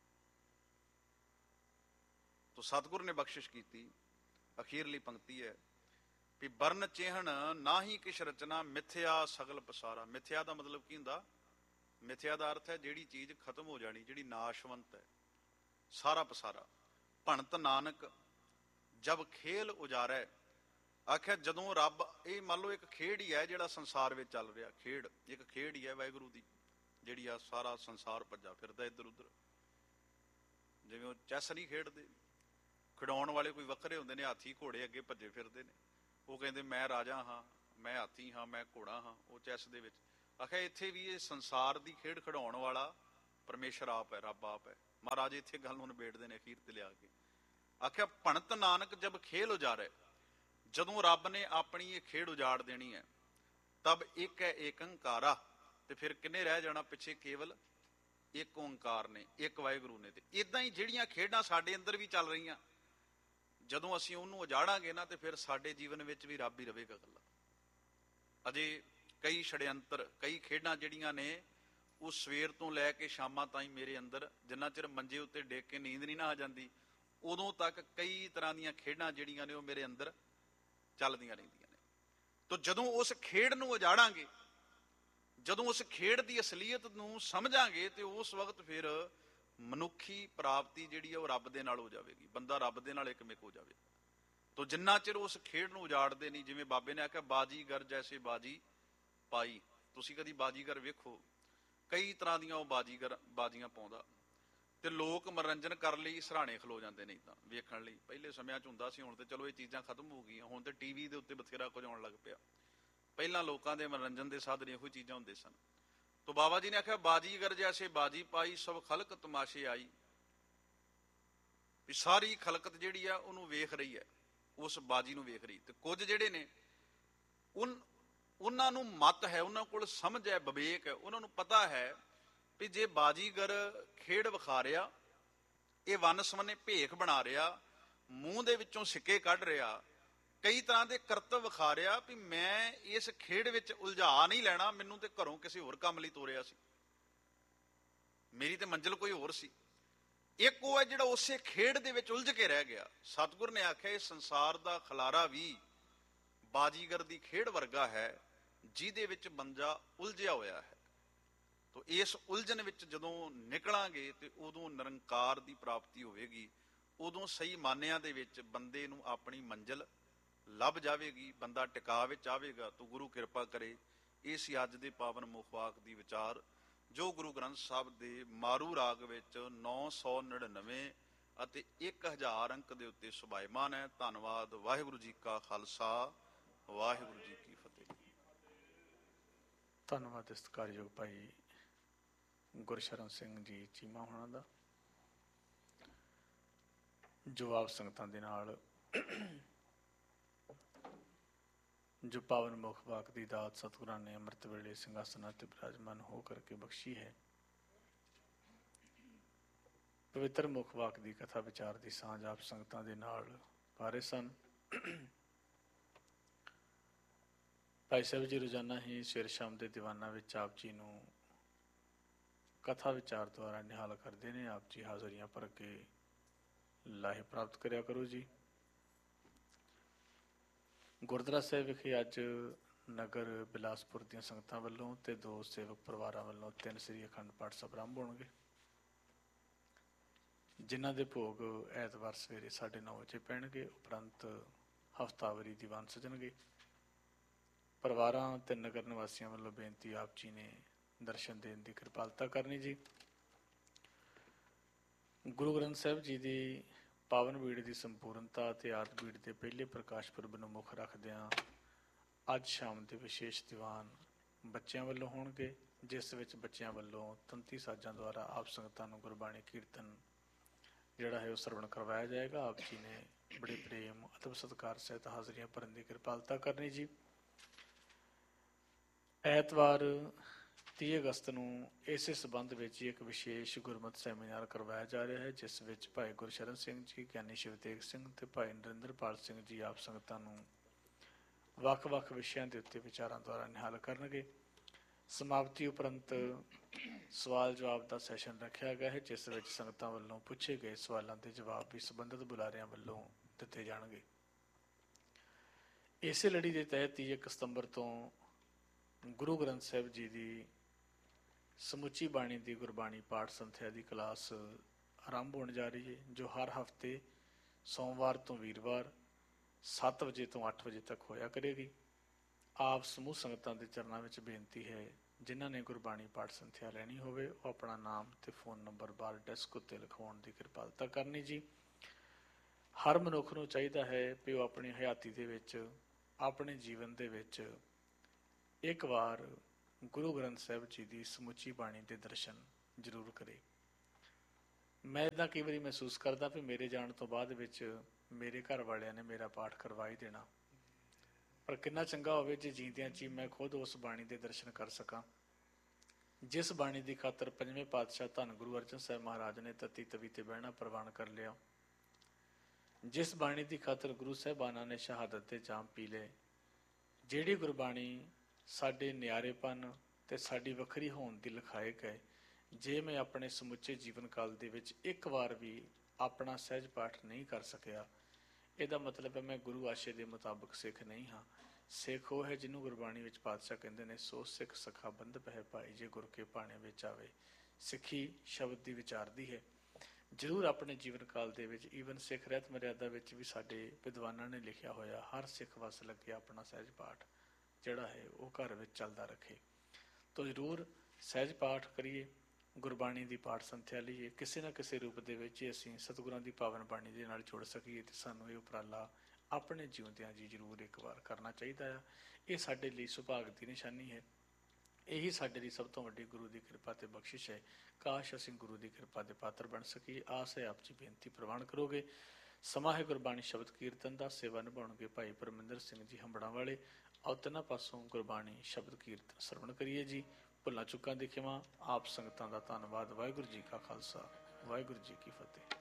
ਤੋ ਸਤਿਗੁਰ ਨੇ ਬਖਸ਼ਿਸ਼ ਕੀਤੀ। ਅਖੀਰਲੀ ਪੰਕਤੀ ਹੈ ਵੀ ਬਰਨ ਚਿਹਨ ਨਾਹੀ ਕਿਛ ਰਚਨਾ, ਮਿਥਿਆ ਸਗਲ ਪਸਾਰਾ। ਮਿਥਿਆ ਦਾ ਮਤਲਬ ਕੀ ਹੁੰਦਾ? ਮਿਥਿਆ ਦਾ ਅਰਥ ਹੈ ਜਿਹੜੀ ਚੀਜ਼ ਖਤਮ ਹੋ ਜਾਣੀ, ਜਿਹੜੀ ਨਾਸ਼ਵੰਤ ਹੈ, ਸਾਰਾ ਪਸਾਰਾ। ਭਣਤ ਨਾਨਕ ਜਬ ਖੇਲ ਉਜਾਰੈ। ਆਖਿਆ ਜਦੋਂ ਰੱਬ, ਇਹ ਮੰਨ ਲਓ ਇੱਕ ਖੇਡ ਹੀ ਹੈ ਜਿਹੜਾ ਸੰਸਾਰ ਵਿੱਚ ਚੱਲ ਰਿਹਾ, ਖੇਡ ਇੱਕ ਖੇਡ ਹੀ ਹੈ ਵਾਹਿਗੁਰੂ ਦੀ, ਜਿਹੜੀ ਆ ਸਾਰਾ ਸੰਸਾਰ ਭੱਜਾ ਫਿਰਦਾ ਇੱਧਰ ਉੱਧਰ। ਜਿਵੇਂ ਉਹ ਚੈਸ ਨਹੀਂ ਖੇਡਦੇ, ਖਿਡਾਉਣ ਵਾਲੇ ਕੋਈ ਵੱਖਰੇ ਹੁੰਦੇ ਨੇ, ਹਾਥੀ ਘੋੜੇ ਅੱਗੇ ਭੱਜੇ ਫਿਰਦੇ ਨੇ, ਉਹ ਕਹਿੰਦੇ ਮੈਂ ਰਾਜਾ ਹਾਂ, ਮੈਂ ਹਾਥੀ ਹਾਂ, ਮੈਂ ਘੋੜਾ ਹਾਂ। ਉਹ ਚੈਸ ਦੇ ਵਿੱਚ ਆਖਿਆ ਇੱਥੇ ਵੀ ਇਹ ਸੰਸਾਰ ਦੀ ਖੇਡ ਖਿਡਾਉਣ ਵਾਲਾ ਪਰਮੇਸ਼ਰ ਆਪ ਹੈ, ਰੱਬ ਆਪ ਹੈ। ਮਹਾਰਾਜ ਇੱਥੇ ਗੱਲ ਨੂੰ ਨਿਬੇੜਦੇ ਨੇ ਅਖੀਰ ਤੇ ਲਿਆ ਕੇ। ਆਖਿਆ ਭਣਤ ਨਾਨਕ ਜਬ ਖੇਲ ਉਜਾਰੇ, ਜਦੋਂ ਰੱਬ ਨੇ ਆਪਣੀ ਇਹ ਖੇਡ ਉਜਾੜ ਦੇਣੀ ਹੈ, ਤਬ ਇੱਕ ਹੈ ਏਕੰਕਾਰਾ, ਤੇ ਫਿਰ ਕਿੰਨੇ ਰਹਿ ਜਾਣਾ ਪਿੱਛੇ? ਕੇਵਲ ਇੱਕ ਓੰਕਾਰ ਨੇ, ਇੱਕ ਵਾਹਿਗੁਰੂ ਨੇ। ਤੇ ਇਦਾਂ ਹੀ ਜਿਹੜੀਆਂ ਖੇਡਾਂ ਸਾਡੇ ਅੰਦਰ ਵੀ ਚੱਲ ਰਹੀਆਂ, ਜਦੋਂ ਅਸੀਂ ਉਹਨੂੰ ਉਜਾੜਾਂਗੇ ਨਾ, ਤੇ ਫਿਰ ਸਾਡੇ ਜੀਵਨ ਵਿੱਚ ਵੀ ਰੱਬ ਹੀ ਰਹੇਗਾ ਇਕੱਲਾ। ਅਜੇ ਕਈ ਛੜਯੰਤਰ, ਕਈ ਖੇਡਾਂ ਜਿਹੜੀਆਂ ਨੇ ਉਹ ਸਵੇਰ ਤੋਂ ਲੈ ਕੇ ਸ਼ਾਮਾਂ ਤਾਈਂ ਮੇਰੇ ਅੰਦਰ, ਜਿੰਨਾ ਚਿਰ ਮੰਜੇ ਉੱਤੇ ਡਿੱਗ ਕੇ ਨੀਂਦ ਨਹੀਂ ਨਾ ਆ ਜਾਂਦੀ, ਉਦੋਂ ਤੱਕ ਕਈ ਤਰ੍ਹਾਂ ਦੀਆਂ ਖੇਡਾਂ ਜਿਹੜੀਆਂ ਨੇ ਉਹ ਮੇਰੇ ਅੰਦਰ ਚੱਲਦੀਆਂ ਰਹਿੰਦੀਆਂ ਨੇ। ਤਾਂ ਜਦੋਂ ਉਸ ਖੇਡ ਨੂੰ ਉਜਾੜਾਂਗੇ, ਜਦੋਂ ਉਸ ਖੇਡ ਦੀ ਅਸਲੀਅਤ ਨੂੰ ਸਮਝਾਂਗੇ, ਤੇ ਉਸ ਵਕਤ ਫਿਰ ਮਨੁੱਖੀ ਪ੍ਰਾਪਤੀ ਜਿਹੜੀ ਆ ਉਹ ਰੱਬ ਦੇ ਨਾਲ ਹੋ ਜਾਵੇਗੀ। ਬੰਦਾ ਰੱਬ ਦੇ ਨਾਲ ਇੱਕਮਿਕ ਹੋ ਜਾਵੇਗਾ। ਤਾਂ ਜਿੰਨਾ ਚਿਰ ਉਸ ਖੇਡ ਨੂੰ ਉਜਾੜਦੇ ਨਹੀਂ, ਜਿਵੇਂ ਬਾਬੇ ਨੇ ਆਖਿਆ ਬਾਜੀਗਰ ਜੈਸੇ ਬਾਜੀ ਪਾਈ। ਤੁਸੀਂ ਕਦੀ ਬਾਜੀਗਰ ਵੇਖੋ, ਕਈ ਤਰ੍ਹਾਂ ਦੀਆਂ ਉਹ ਬਾਜੀਆਂ ਪਾਉਂਦਾ, ਤੇ ਲੋਕ ਮਨੋਰੰਜਨ ਕਰਨ ਲਈ ਸਰਾਣੇ ਖਲੋ ਜਾਂਦੇ ਨੇ ਤਾਂ ਵੇਖਣ ਲਈ। ਪਹਿਲੇ ਸਮਿਆਂ 'ਚ ਹੁੰਦਾ ਸੀ, ਹੁਣ ਤੇ ਚਲੋ ਇਹ ਚੀਜ਼ਾਂ ਖਤਮ ਹੋ ਗਈਆਂ, ਹੁਣ ਤੇ ਟੀਵੀ ਦੇ ਉੱਤੇ ਬਥੇਰਾ ਕੁਝ ਆਉਣ ਲੱਗ ਪਿਆ। ਪਹਿਲਾਂ ਲੋਕਾਂ ਦੇ ਮਨੋਰੰਜਨ ਦੇ ਸਾਧਨ ਇਹੋ ਚੀਜ਼ਾਂ ਹੁੰਦੇ ਸਨ। ਤਾਂ ਬਾਬਾ ਜੀ ਨੇ ਆਖਿਆ ਬਾਜੀਗਰ ਜੈਸੇ ਬਾਜੀ ਪਾਈ, ਸਭ ਖਲਕ ਤਮਾਸ਼ੇ ਆਈ। ਵੀ ਸਾਰੀ ਖਲਕਤ ਜਿਹੜੀ ਆ ਉਹਨੂੰ ਵੇਖ ਰਹੀ ਹੈ, ਉਸ ਬਾਜੀ ਨੂੰ ਵੇਖ ਰਹੀ। ਤੇ ਕੁਝ ਜਿਹੜੇ ਨੇ ਉਹਨਾਂ ਨੂੰ ਮਤ ਹੈ, ਉਹਨਾਂ ਕੋਲ ਸਮਝ ਹੈ, ਵਿਵੇਕ ਹੈ, ਉਹਨਾਂ ਨੂੰ ਪਤਾ ਹੈ ਵੀ ਜੇ ਬਾਜੀਗਰ ਖੇਡ ਵਿਖਾ ਰਿਹਾ, ਇਹ ਵੰਨ ਸਵੰਨੇ ਭੇਖ ਬਣਾ ਰਿਹਾ, ਮੂੰਹ ਦੇ ਵਿੱਚੋਂ ਸਿੱਕੇ ਕੱਢ ਰਿਹਾ, ਕਈ ਤਰ੍ਹਾਂ ਦੇ ਕਰਤੱਵ ਵਿਖਾ ਰਿਹਾ, ਵੀ ਮੈਂ ਇਸ ਖੇਡ ਵਿੱਚ ਉਲਝਾ ਨਹੀਂ ਲੈਣਾ, ਮੈਨੂੰ ਤੇ ਘਰੋਂ ਕਿਸੇ ਹੋਰ ਕੰਮ ਲਈ ਤੋਰਿਆ ਸੀ, ਮੇਰੀ ਤੇ ਮੰਜ਼ਿਲ ਕੋਈ ਹੋਰ ਸੀ। ਇੱਕ ਉਹ ਹੈ ਜਿਹੜਾ ਉਸੇ ਖੇਡ ਦੇ ਵਿੱਚ ਉਲਝ ਕੇ ਰਹਿ ਗਿਆ। ਸਤਿਗੁਰ ਨੇ ਆਖਿਆ ਇਹ ਸੰਸਾਰ ਦਾ ਖਲਾਰਾ ਵੀ ਬਾਜੀਗਰ ਦੀ ਖੇਡ ਵਰਗਾ ਹੈ, ਜਿਹਦੇ ਵਿੱਚ ਬੰਦਾ ਉਲਝਿਆ ਹੋਇਆ ਹੈ। ਤਾਂ ਇਸ ਉਲਝਣ ਵਿੱਚ ਜਦੋਂ ਨਿਕਲਾਂਗੇ ਤੇ ਉਦੋਂ ਨਿਰੰਕਾਰ ਦੀ ਪ੍ਰਾਪਤੀ ਹੋਵੇਗੀ। ਉਦੋਂ ਸਹੀ ਮਾਨਿਆਂ ਦੇ ਵਿੱਚ ਬੰਦੇ ਨੂੰ ਆਪਣੀ ਮੰਜ਼ਿਲ ਲੱਭ ਜਾਵੇਗੀ, ਬੰਦਾ ਟਿਕਾ ਵਿੱਚ ਆਵੇਗਾ। ਤੂੰ ਗੁਰੂ ਕਿਰਪਾ ਕਰੇ। ਇਹ ਸੀ ਅੱਜ ਦੇ ਪਾਵਨ ਮੁਖਵਾਕ ਦੀ ਵਿਚਾਰ, ਜੋ ਗੁਰੂ ਗ੍ਰੰਥ ਸਾਹਿਬ ਦੇ ਮਾਰੂ ਰਾਗ ਵਿੱਚ 999 ਅਤੇ 1000 ਅੰਕ ਦੇ ਉੱਤੇ ਸੁਭਾਇਮਾਨ ਹੈ। ਧੰਨਵਾਦ। ਵਾਹਿਗੁਰੂ ਜੀ ਕਾ ਖਾਲਸਾ, ਵਾਹਿਗੁਰੂ ਜੀ ਕੀ ਫਤਿਹ। ਧੰਨਵਾਦ ਸਤਿਕਾਰਯੋਗ ਭਾਈ ਗੁਰਸ਼ਰਨ ਸਿੰਘ ਜੀ ਚੀਮਾ ਹੋਣਾ ਦਾ, ਜੋ ਆਪ ਸੰਗਤਾਂ ਦੇ ਨਾਲ ਜੋ ਪਾਵਨ ਮੁਖ ਵਾਕ ਦੀ ਦਾਤ ਸਤਿਗੁਰਾਂ ਨੇ ਅੰਮ੍ਰਿਤ ਵੇਲੇ ਸਿੰਘਾਸਨਾਂ ਤੇ ਬਿਰਾਜਮਾਨ ਹੋ ਕਰਕੇ ਬਖਸ਼ੀ ਹੈ। ਪਵਿੱਤਰ ਮੁਖ ਵਾਕ ਦੀ ਕਥਾ ਵਿਚਾਰ ਦੀ ਸਾਂਝ ਆਪ ਸੰਗਤਾਂ ਦੇ ਨਾਲ ਪਾ ਰਹੇ ਸਨ। ਭਾਈ ਸਾਹਿਬ ਜੀ ਰੋਜ਼ਾਨਾ ਹੀ ਸਵੇਰ ਸ਼ਾਮ ਦੇ ਦੀਵਾਨਾਂ ਵਿੱਚ ਆਪ ਜੀ ਨੂੰ ਕਥਾ ਵਿਚਾਰ ਦੁਆਰਾ ਨਿਹਾਲ ਕਰਦੇ ਨੇ। ਆਪ ਜੀ ਹਾਜ਼ਰੀਆਂ ਭਰ ਕੇ ਲਾਹੇ ਪ੍ਰਾਪਤ ਕਰਿਆ ਕਰੋ ਜੀ। ਗੁਰਦੁਆਰਾ ਸਾਹਿਬ ਵਿਖੇ ਅੱਜ ਨਗਰ ਬਿਲਾਸਪੁਰ ਦੀਆਂ ਸੰਗਤਾਂ ਵੱਲੋਂ ਤੇ 2 ਸੇਵਕ ਪਰਿਵਾਰਾਂ ਵੱਲੋਂ 3 ਸ੍ਰੀ ਅਖੰਡ ਪਾਠ ਸਾਹਿਬ ਆਰੰਭ ਹੋਣਗੇ, ਜਿਨ੍ਹਾਂ ਦੇ ਭੋਗ ਐਤਵਾਰ ਸਵੇਰੇ 9:30 ਵਜੇ ਪੈਣਗੇ। ਉਪਰੰਤ ਹਫ਼ਤਾਵਾਰੀ ਦੀਵਾਨ ਸਜਣਗੇ। ਪਰਿਵਾਰਾਂ ਤੇ ਨਗਰ ਨਿਵਾਸੀਆਂ ਵੱਲੋਂ ਬੇਨਤੀ, ਆਪ ਜੀ ਨੇ ਦਰਸ਼ਨ ਦੇਣ ਦੀ ਕਿਰਪਾਲਤਾ ਕਰਨੀ ਜੀ। ਗੁਰੂ ਗ੍ਰੰਥ ਸਾਹਿਬ ਜੀ ਦੀ ਪਾਵਨ ਬੀੜ ਦੀ ਸੰਪੂਰਨਤਾ ਅਤੇ ਆਦਿ ਬੀੜ ਦੇ ਪਹਿਲੇ ਪ੍ਰਕਾਸ਼ ਪੁਰਬ ਨੂੰ ਮੁੱਖ ਰੱਖਦਿਆਂ ਅੱਜ ਸ਼ਾਮ ਦੇ ਵਿਸ਼ੇਸ਼ ਦੀਵਾਨ ਬੱਚਿਆਂ ਵੱਲੋਂ ਹੋਣਗੇ, ਜਿਸ ਵਿੱਚ ਬੱਚਿਆਂ ਵੱਲੋਂ ਤੰਤੀ ਸਾਜ਼ਾਂ ਦੁਆਰਾ ਆਪ ਸੰਗਤਾਂ ਨੂੰ ਗੁਰਬਾਣੀ ਕੀਰਤਨ ਜਿਹੜਾ ਹੈ ਉਹ ਸਰਵਣ ਕਰਵਾਇਆ ਜਾਏਗਾ। ਆਪ ਜੀ ਨੇ ਬੜੇ ਪ੍ਰੇਮ ਅਦਬ ਸਤਿਕਾਰ ਸਹਿਤ ਹਾਜ਼ਰੀਆਂ ਭਰਨ ਦੀ ਕਿਰਪਾਲਤਾ ਕਰਨੀ ਜੀ। ਐਤਵਾਰ 30 ਅਗਸਤ ਨੂੰ ਇਸੇ ਸਬੰਧ ਵਿੱਚ ਇੱਕ ਵਿਸ਼ੇਸ਼ ਗੁਰਮਤਿ ਸੈਮੀਨਾਰ ਕਰਵਾਇਆ ਜਾ ਰਿਹਾ ਹੈ, ਜਿਸ ਵਿੱਚ ਭਾਈ ਗੁਰਸ਼ਰਨ ਸਿੰਘ ਜੀ, ਗਿਆਨੀ ਸ਼ਿਵਤੇਗ ਸਿੰਘ ਤੇ ਭਾਈ ਨਰਿੰਦਰਪਾਲ ਸਿੰਘ ਜੀ ਆਪ ਸੰਗਤਾਂ ਨੂੰ ਵੱਖ-ਵੱਖ ਵਿਸ਼ਿਆਂ ਦੇ ਉੱਤੇ ਵਿਚਾਰਾਂ ਦੁਆਰਾ ਨਿਹਾਲ ਕਰਨਗੇ। ਸਮਾਪਤੀ ਉਪਰੰਤ ਸਵਾਲ ਜਵਾਬ ਦਾ ਸੈਸ਼ਨ ਰੱਖਿਆ ਗਿਆ ਹੈ, ਜਿਸ ਵਿੱਚ ਸੰਗਤਾਂ ਵੱਲੋਂ ਪੁੱਛੇ ਗਏ ਸਵਾਲਾਂ ਦੇ ਜਵਾਬ ਵੀ ਸੰਬੰਧਿਤ ਬੁਲਾਰਿਆਂ ਵੱਲੋਂ ਦਿੱਤੇ ਜਾਣਗੇ। ਇਸੇ ਲੜੀ ਦੇ ਤਹਿਤ 1 ਸਤੰਬਰ ਤੋਂ ਗੁਰੂ ਗ੍ਰੰਥ ਸਾਹਿਬ ਜੀ ਦੀ ਸਮੁੱਚੀ ਬਾਣੀ ਦੀ ਗੁਰਬਾਣੀ ਪਾਠ ਸੰਥਿਆ ਦੀ ਕਲਾਸ ਆਰੰਭ ਹੋਣ ਜਾ ਰਹੀ ਹੈ, ਜੋ ਹਰ ਹਫ਼ਤੇ ਸੋਮਵਾਰ ਤੋਂ ਵੀਰਵਾਰ 7 ਵਜੇ ਤੋਂ 8 ਵਜੇ ਤੱਕ ਹੋਇਆ ਕਰੇਗੀ। ਆਪ ਸਮੂਹ ਸੰਗਤਾਂ ਦੇ ਚਰਨਾਂ ਵਿੱਚ ਬੇਨਤੀ ਹੈ, ਜਿਨ੍ਹਾਂ ਨੇ ਗੁਰਬਾਣੀ ਪਾਠ ਸੰਥਿਆ ਲੈਣੀ ਹੋਵੇ ਉਹ ਆਪਣਾ ਨਾਮ ਤੇ ਫ਼ੋਨ ਨੰਬਰ ਬਾਹਰ ਡੈਸਕ ਉੱਤੇ ਲਿਖਵਾਉਣ ਦੀ ਕਿਰਪਾਲਤਾ ਕਰਨੀ ਜੀ। ਹਰ ਮਨੁੱਖ ਨੂੰ ਚਾਹੀਦਾ ਹੈ ਕਿ ਉਹ ਆਪਣੀ ਹਯਾਤੀ ਦੇ ਵਿੱਚ, ਆਪਣੇ ਜੀਵਨ ਦੇ ਵਿੱਚ ਇੱਕ ਵਾਰ ਗੁਰੂ ਗ੍ਰੰਥ ਸਾਹਿਬ ਜੀ ਦੀ ਸਮੁੱਚੀ ਬਾਣੀ ਦੇ ਦਰਸ਼ਨ ਜ਼ਰੂਰ ਕਰੇ। ਮੈਂ ਇਦਾਂ ਕਈ ਵਾਰੀ ਮਹਿਸੂਸ ਕਰਦਾ ਵੀ ਮੇਰੇ ਜਾਣ ਤੋਂ ਬਾਅਦ ਵਿੱਚ ਮੇਰੇ ਘਰ ਵਾਲਿਆਂ ਨੇ ਮੇਰਾ ਪਾਠ ਕਰਵਾ ਹੀ ਦੇਣਾ, ਪਰ ਕਿੰਨਾ ਚੰਗਾ ਹੋਵੇ ਜੇ ਜੀਂਦਿਆਂ 'ਚ ਹੀ ਮੈਂ ਖੁਦ ਉਸ ਬਾਣੀ ਦੇ ਦਰਸ਼ਨ ਕਰ ਸਕਾਂ, ਜਿਸ ਬਾਣੀ ਦੀ ਖਾਤਰ ਪੰਜਵੇਂ ਪਾਤਸ਼ਾਹ ਧੰਨ ਗੁਰੂ ਅਰਜਨ ਸਾਹਿਬ ਮਹਾਰਾਜ ਨੇ ਤਤੀ ਤਵੀ ਤੇ ਬਹਿਣਾ ਪ੍ਰਵਾਨ ਕਰ ਲਿਆ, ਜਿਸ ਬਾਣੀ ਦੀ ਖਾਤਰ ਗੁਰੂ ਸਾਹਿਬਾਨਾਂ ਨੇ ਸ਼ਹਾਦਤ ਦੇ ਜਾਮ ਪੀ ਲਏ, ਜਿਹੜੀ ਗੁਰਬਾਣੀ ਸਾਡੇ ਨਿਆਰੇਪਨ ਤੇ ਸਾਡੀ ਵੱਖਰੀ ਹੋਣ ਦੀ ਲਿਖਾਏ ਗਏ, ਜੇ ਮੈਂ ਆਪਣੇ ਸਮੁੱਚੇ ਜੀਵਨ ਕਾਲ ਦੇ ਵਿੱਚ ਇੱਕ ਵਾਰ ਵੀ ਆਪਣਾ ਸਹਿਜ ਪਾਠ ਨਹੀਂ ਕਰ ਸਕਿਆ, ਇਹਦਾ ਮਤਲਬ ਹੈ ਮੈਂ ਗੁਰੂ ਆਸ਼ੇ ਦੇ ਮੁਤਾਬਕ ਸਿੱਖ ਨਹੀਂ ਹਾਂ। ਸਿੱਖ ਉਹ ਹੈ ਜਿਹਨੂੰ ਗੁਰਬਾਣੀ ਵਿੱਚ ਪਾਤਸ਼ਾਹ ਕਹਿੰਦੇ ਨੇ, ਸੋ ਸਿੱਖ ਸਖਾ ਬੰਧਪ ਹੈ ਭਾਈ, ਜੇ ਗੁਰ ਕੇ ਭਾਣੇ ਵਿੱਚ ਆਵੇ। ਸਿੱਖੀ ਸ਼ਬਦ ਦੀ ਵਿਚਾਰਦੀ ਹੈ। ਜ਼ਰੂਰ ਆਪਣੇ ਜੀਵਨ ਕਾਲ ਦੇ ਵਿੱਚ ਈਵਨ ਸਿੱਖ ਰਹਿਤ ਮਰਿਆਦਾ ਵਿੱਚ ਵੀ ਸਾਡੇ ਵਿਦਵਾਨਾਂ ਨੇ ਲਿਖਿਆ ਹੋਇਆ, ਹਰ ਸਿੱਖ ਵਸ ਲੱਗਿਆ ਆਪਣਾ ਸਹਿਜ ਪਾਠ ਜਿਹੜਾ ਹੈ ਉਹ ਘਰ ਵਿੱਚ ਚੱਲਦਾ ਰੱਖੇ। ਤਾਂ ਜ਼ਰੂਰ ਸਹਿਜ ਪਾਠ ਕਰੀਏ, ਗੁਰਬਾਣੀ ਦੀ ਪਾਠ ਸੰਥਿਆ ਲਈਏ, ਕਿਸੇ ਨਾ ਕਿਸੇ ਰੂਪ ਦੇ ਵਿੱਚ ਅਸੀਂ ਸਤਿਗੁਰਾਂ ਦੀ ਪਾਵਨ ਬਾਣੀ ਦੇ ਨਾਲ ਜੁੜ ਸਕੀਏ, ਤੇ ਸਾਨੂੰ ਇਹ ਉਪਰਾਲਾ ਆਪਣੇ ਜਿਉਂਦਿਆਂ ਜੀ ਜ਼ਰੂਰ ਇੱਕ ਵਾਰ ਕਰਨਾ ਚਾਹੀਦਾ ਆ। ਇਹ ਸਾਡੇ ਲਈ ਸੁਭਾਗ ਦੀ ਨਿਸ਼ਾਨੀ ਹੈ, ਇਹੀ ਸਾਡੇ ਲਈ ਸਭ ਤੋਂ ਵੱਡੀ ਗੁਰੂ ਦੀ ਕਿਰਪਾ ਤੇ ਬਖਸ਼ਿਸ਼ ਹੈ। ਕਾਸ਼ ਅਸੀਂ ਗੁਰੂ ਦੀ ਕਿਰਪਾ ਦੇ ਪਾਤਰ ਬਣ ਸਕੀਏ। ਆਸ ਹੈ ਆਪ ਜੀ ਬੇਨਤੀ ਪ੍ਰਵਾਨ ਕਰੋਗੇ। ਸਮਾਂ ਹੈ ਗੁਰਬਾਣੀ ਸ਼ਬਦ ਕੀਰਤਨ ਦਾ। ਸੇਵਾ ਨਿਭਾਉਣਗੇ ਭਾਈ ਪਰਮਿੰਦਰ ਸਿੰਘ ਜੀ ਹੰਬੜਾਂ ਵਾਲੇ। ਆਓ ਤਿੰਨਾਂ ਪਾਸੋਂ ਗੁਰਬਾਣੀ ਸ਼ਬਦ ਕੀਰਤਨ ਸਰਵਣ ਕਰੀਏ ਜੀ। ਭੁੱਲਾਂ ਚੁੱਕਾਂ ਦੀ ਖਿਮਾ। ਆਪ ਸੰਗਤਾਂ ਦਾ ਧੰਨਵਾਦ। ਵਾਹਿਗੁਰੂ ਜੀ ਕਾ ਖਾਲਸਾ, ਵਾਹਿਗੁਰੂ ਜੀ ਕੀ ਫਤਿਹ।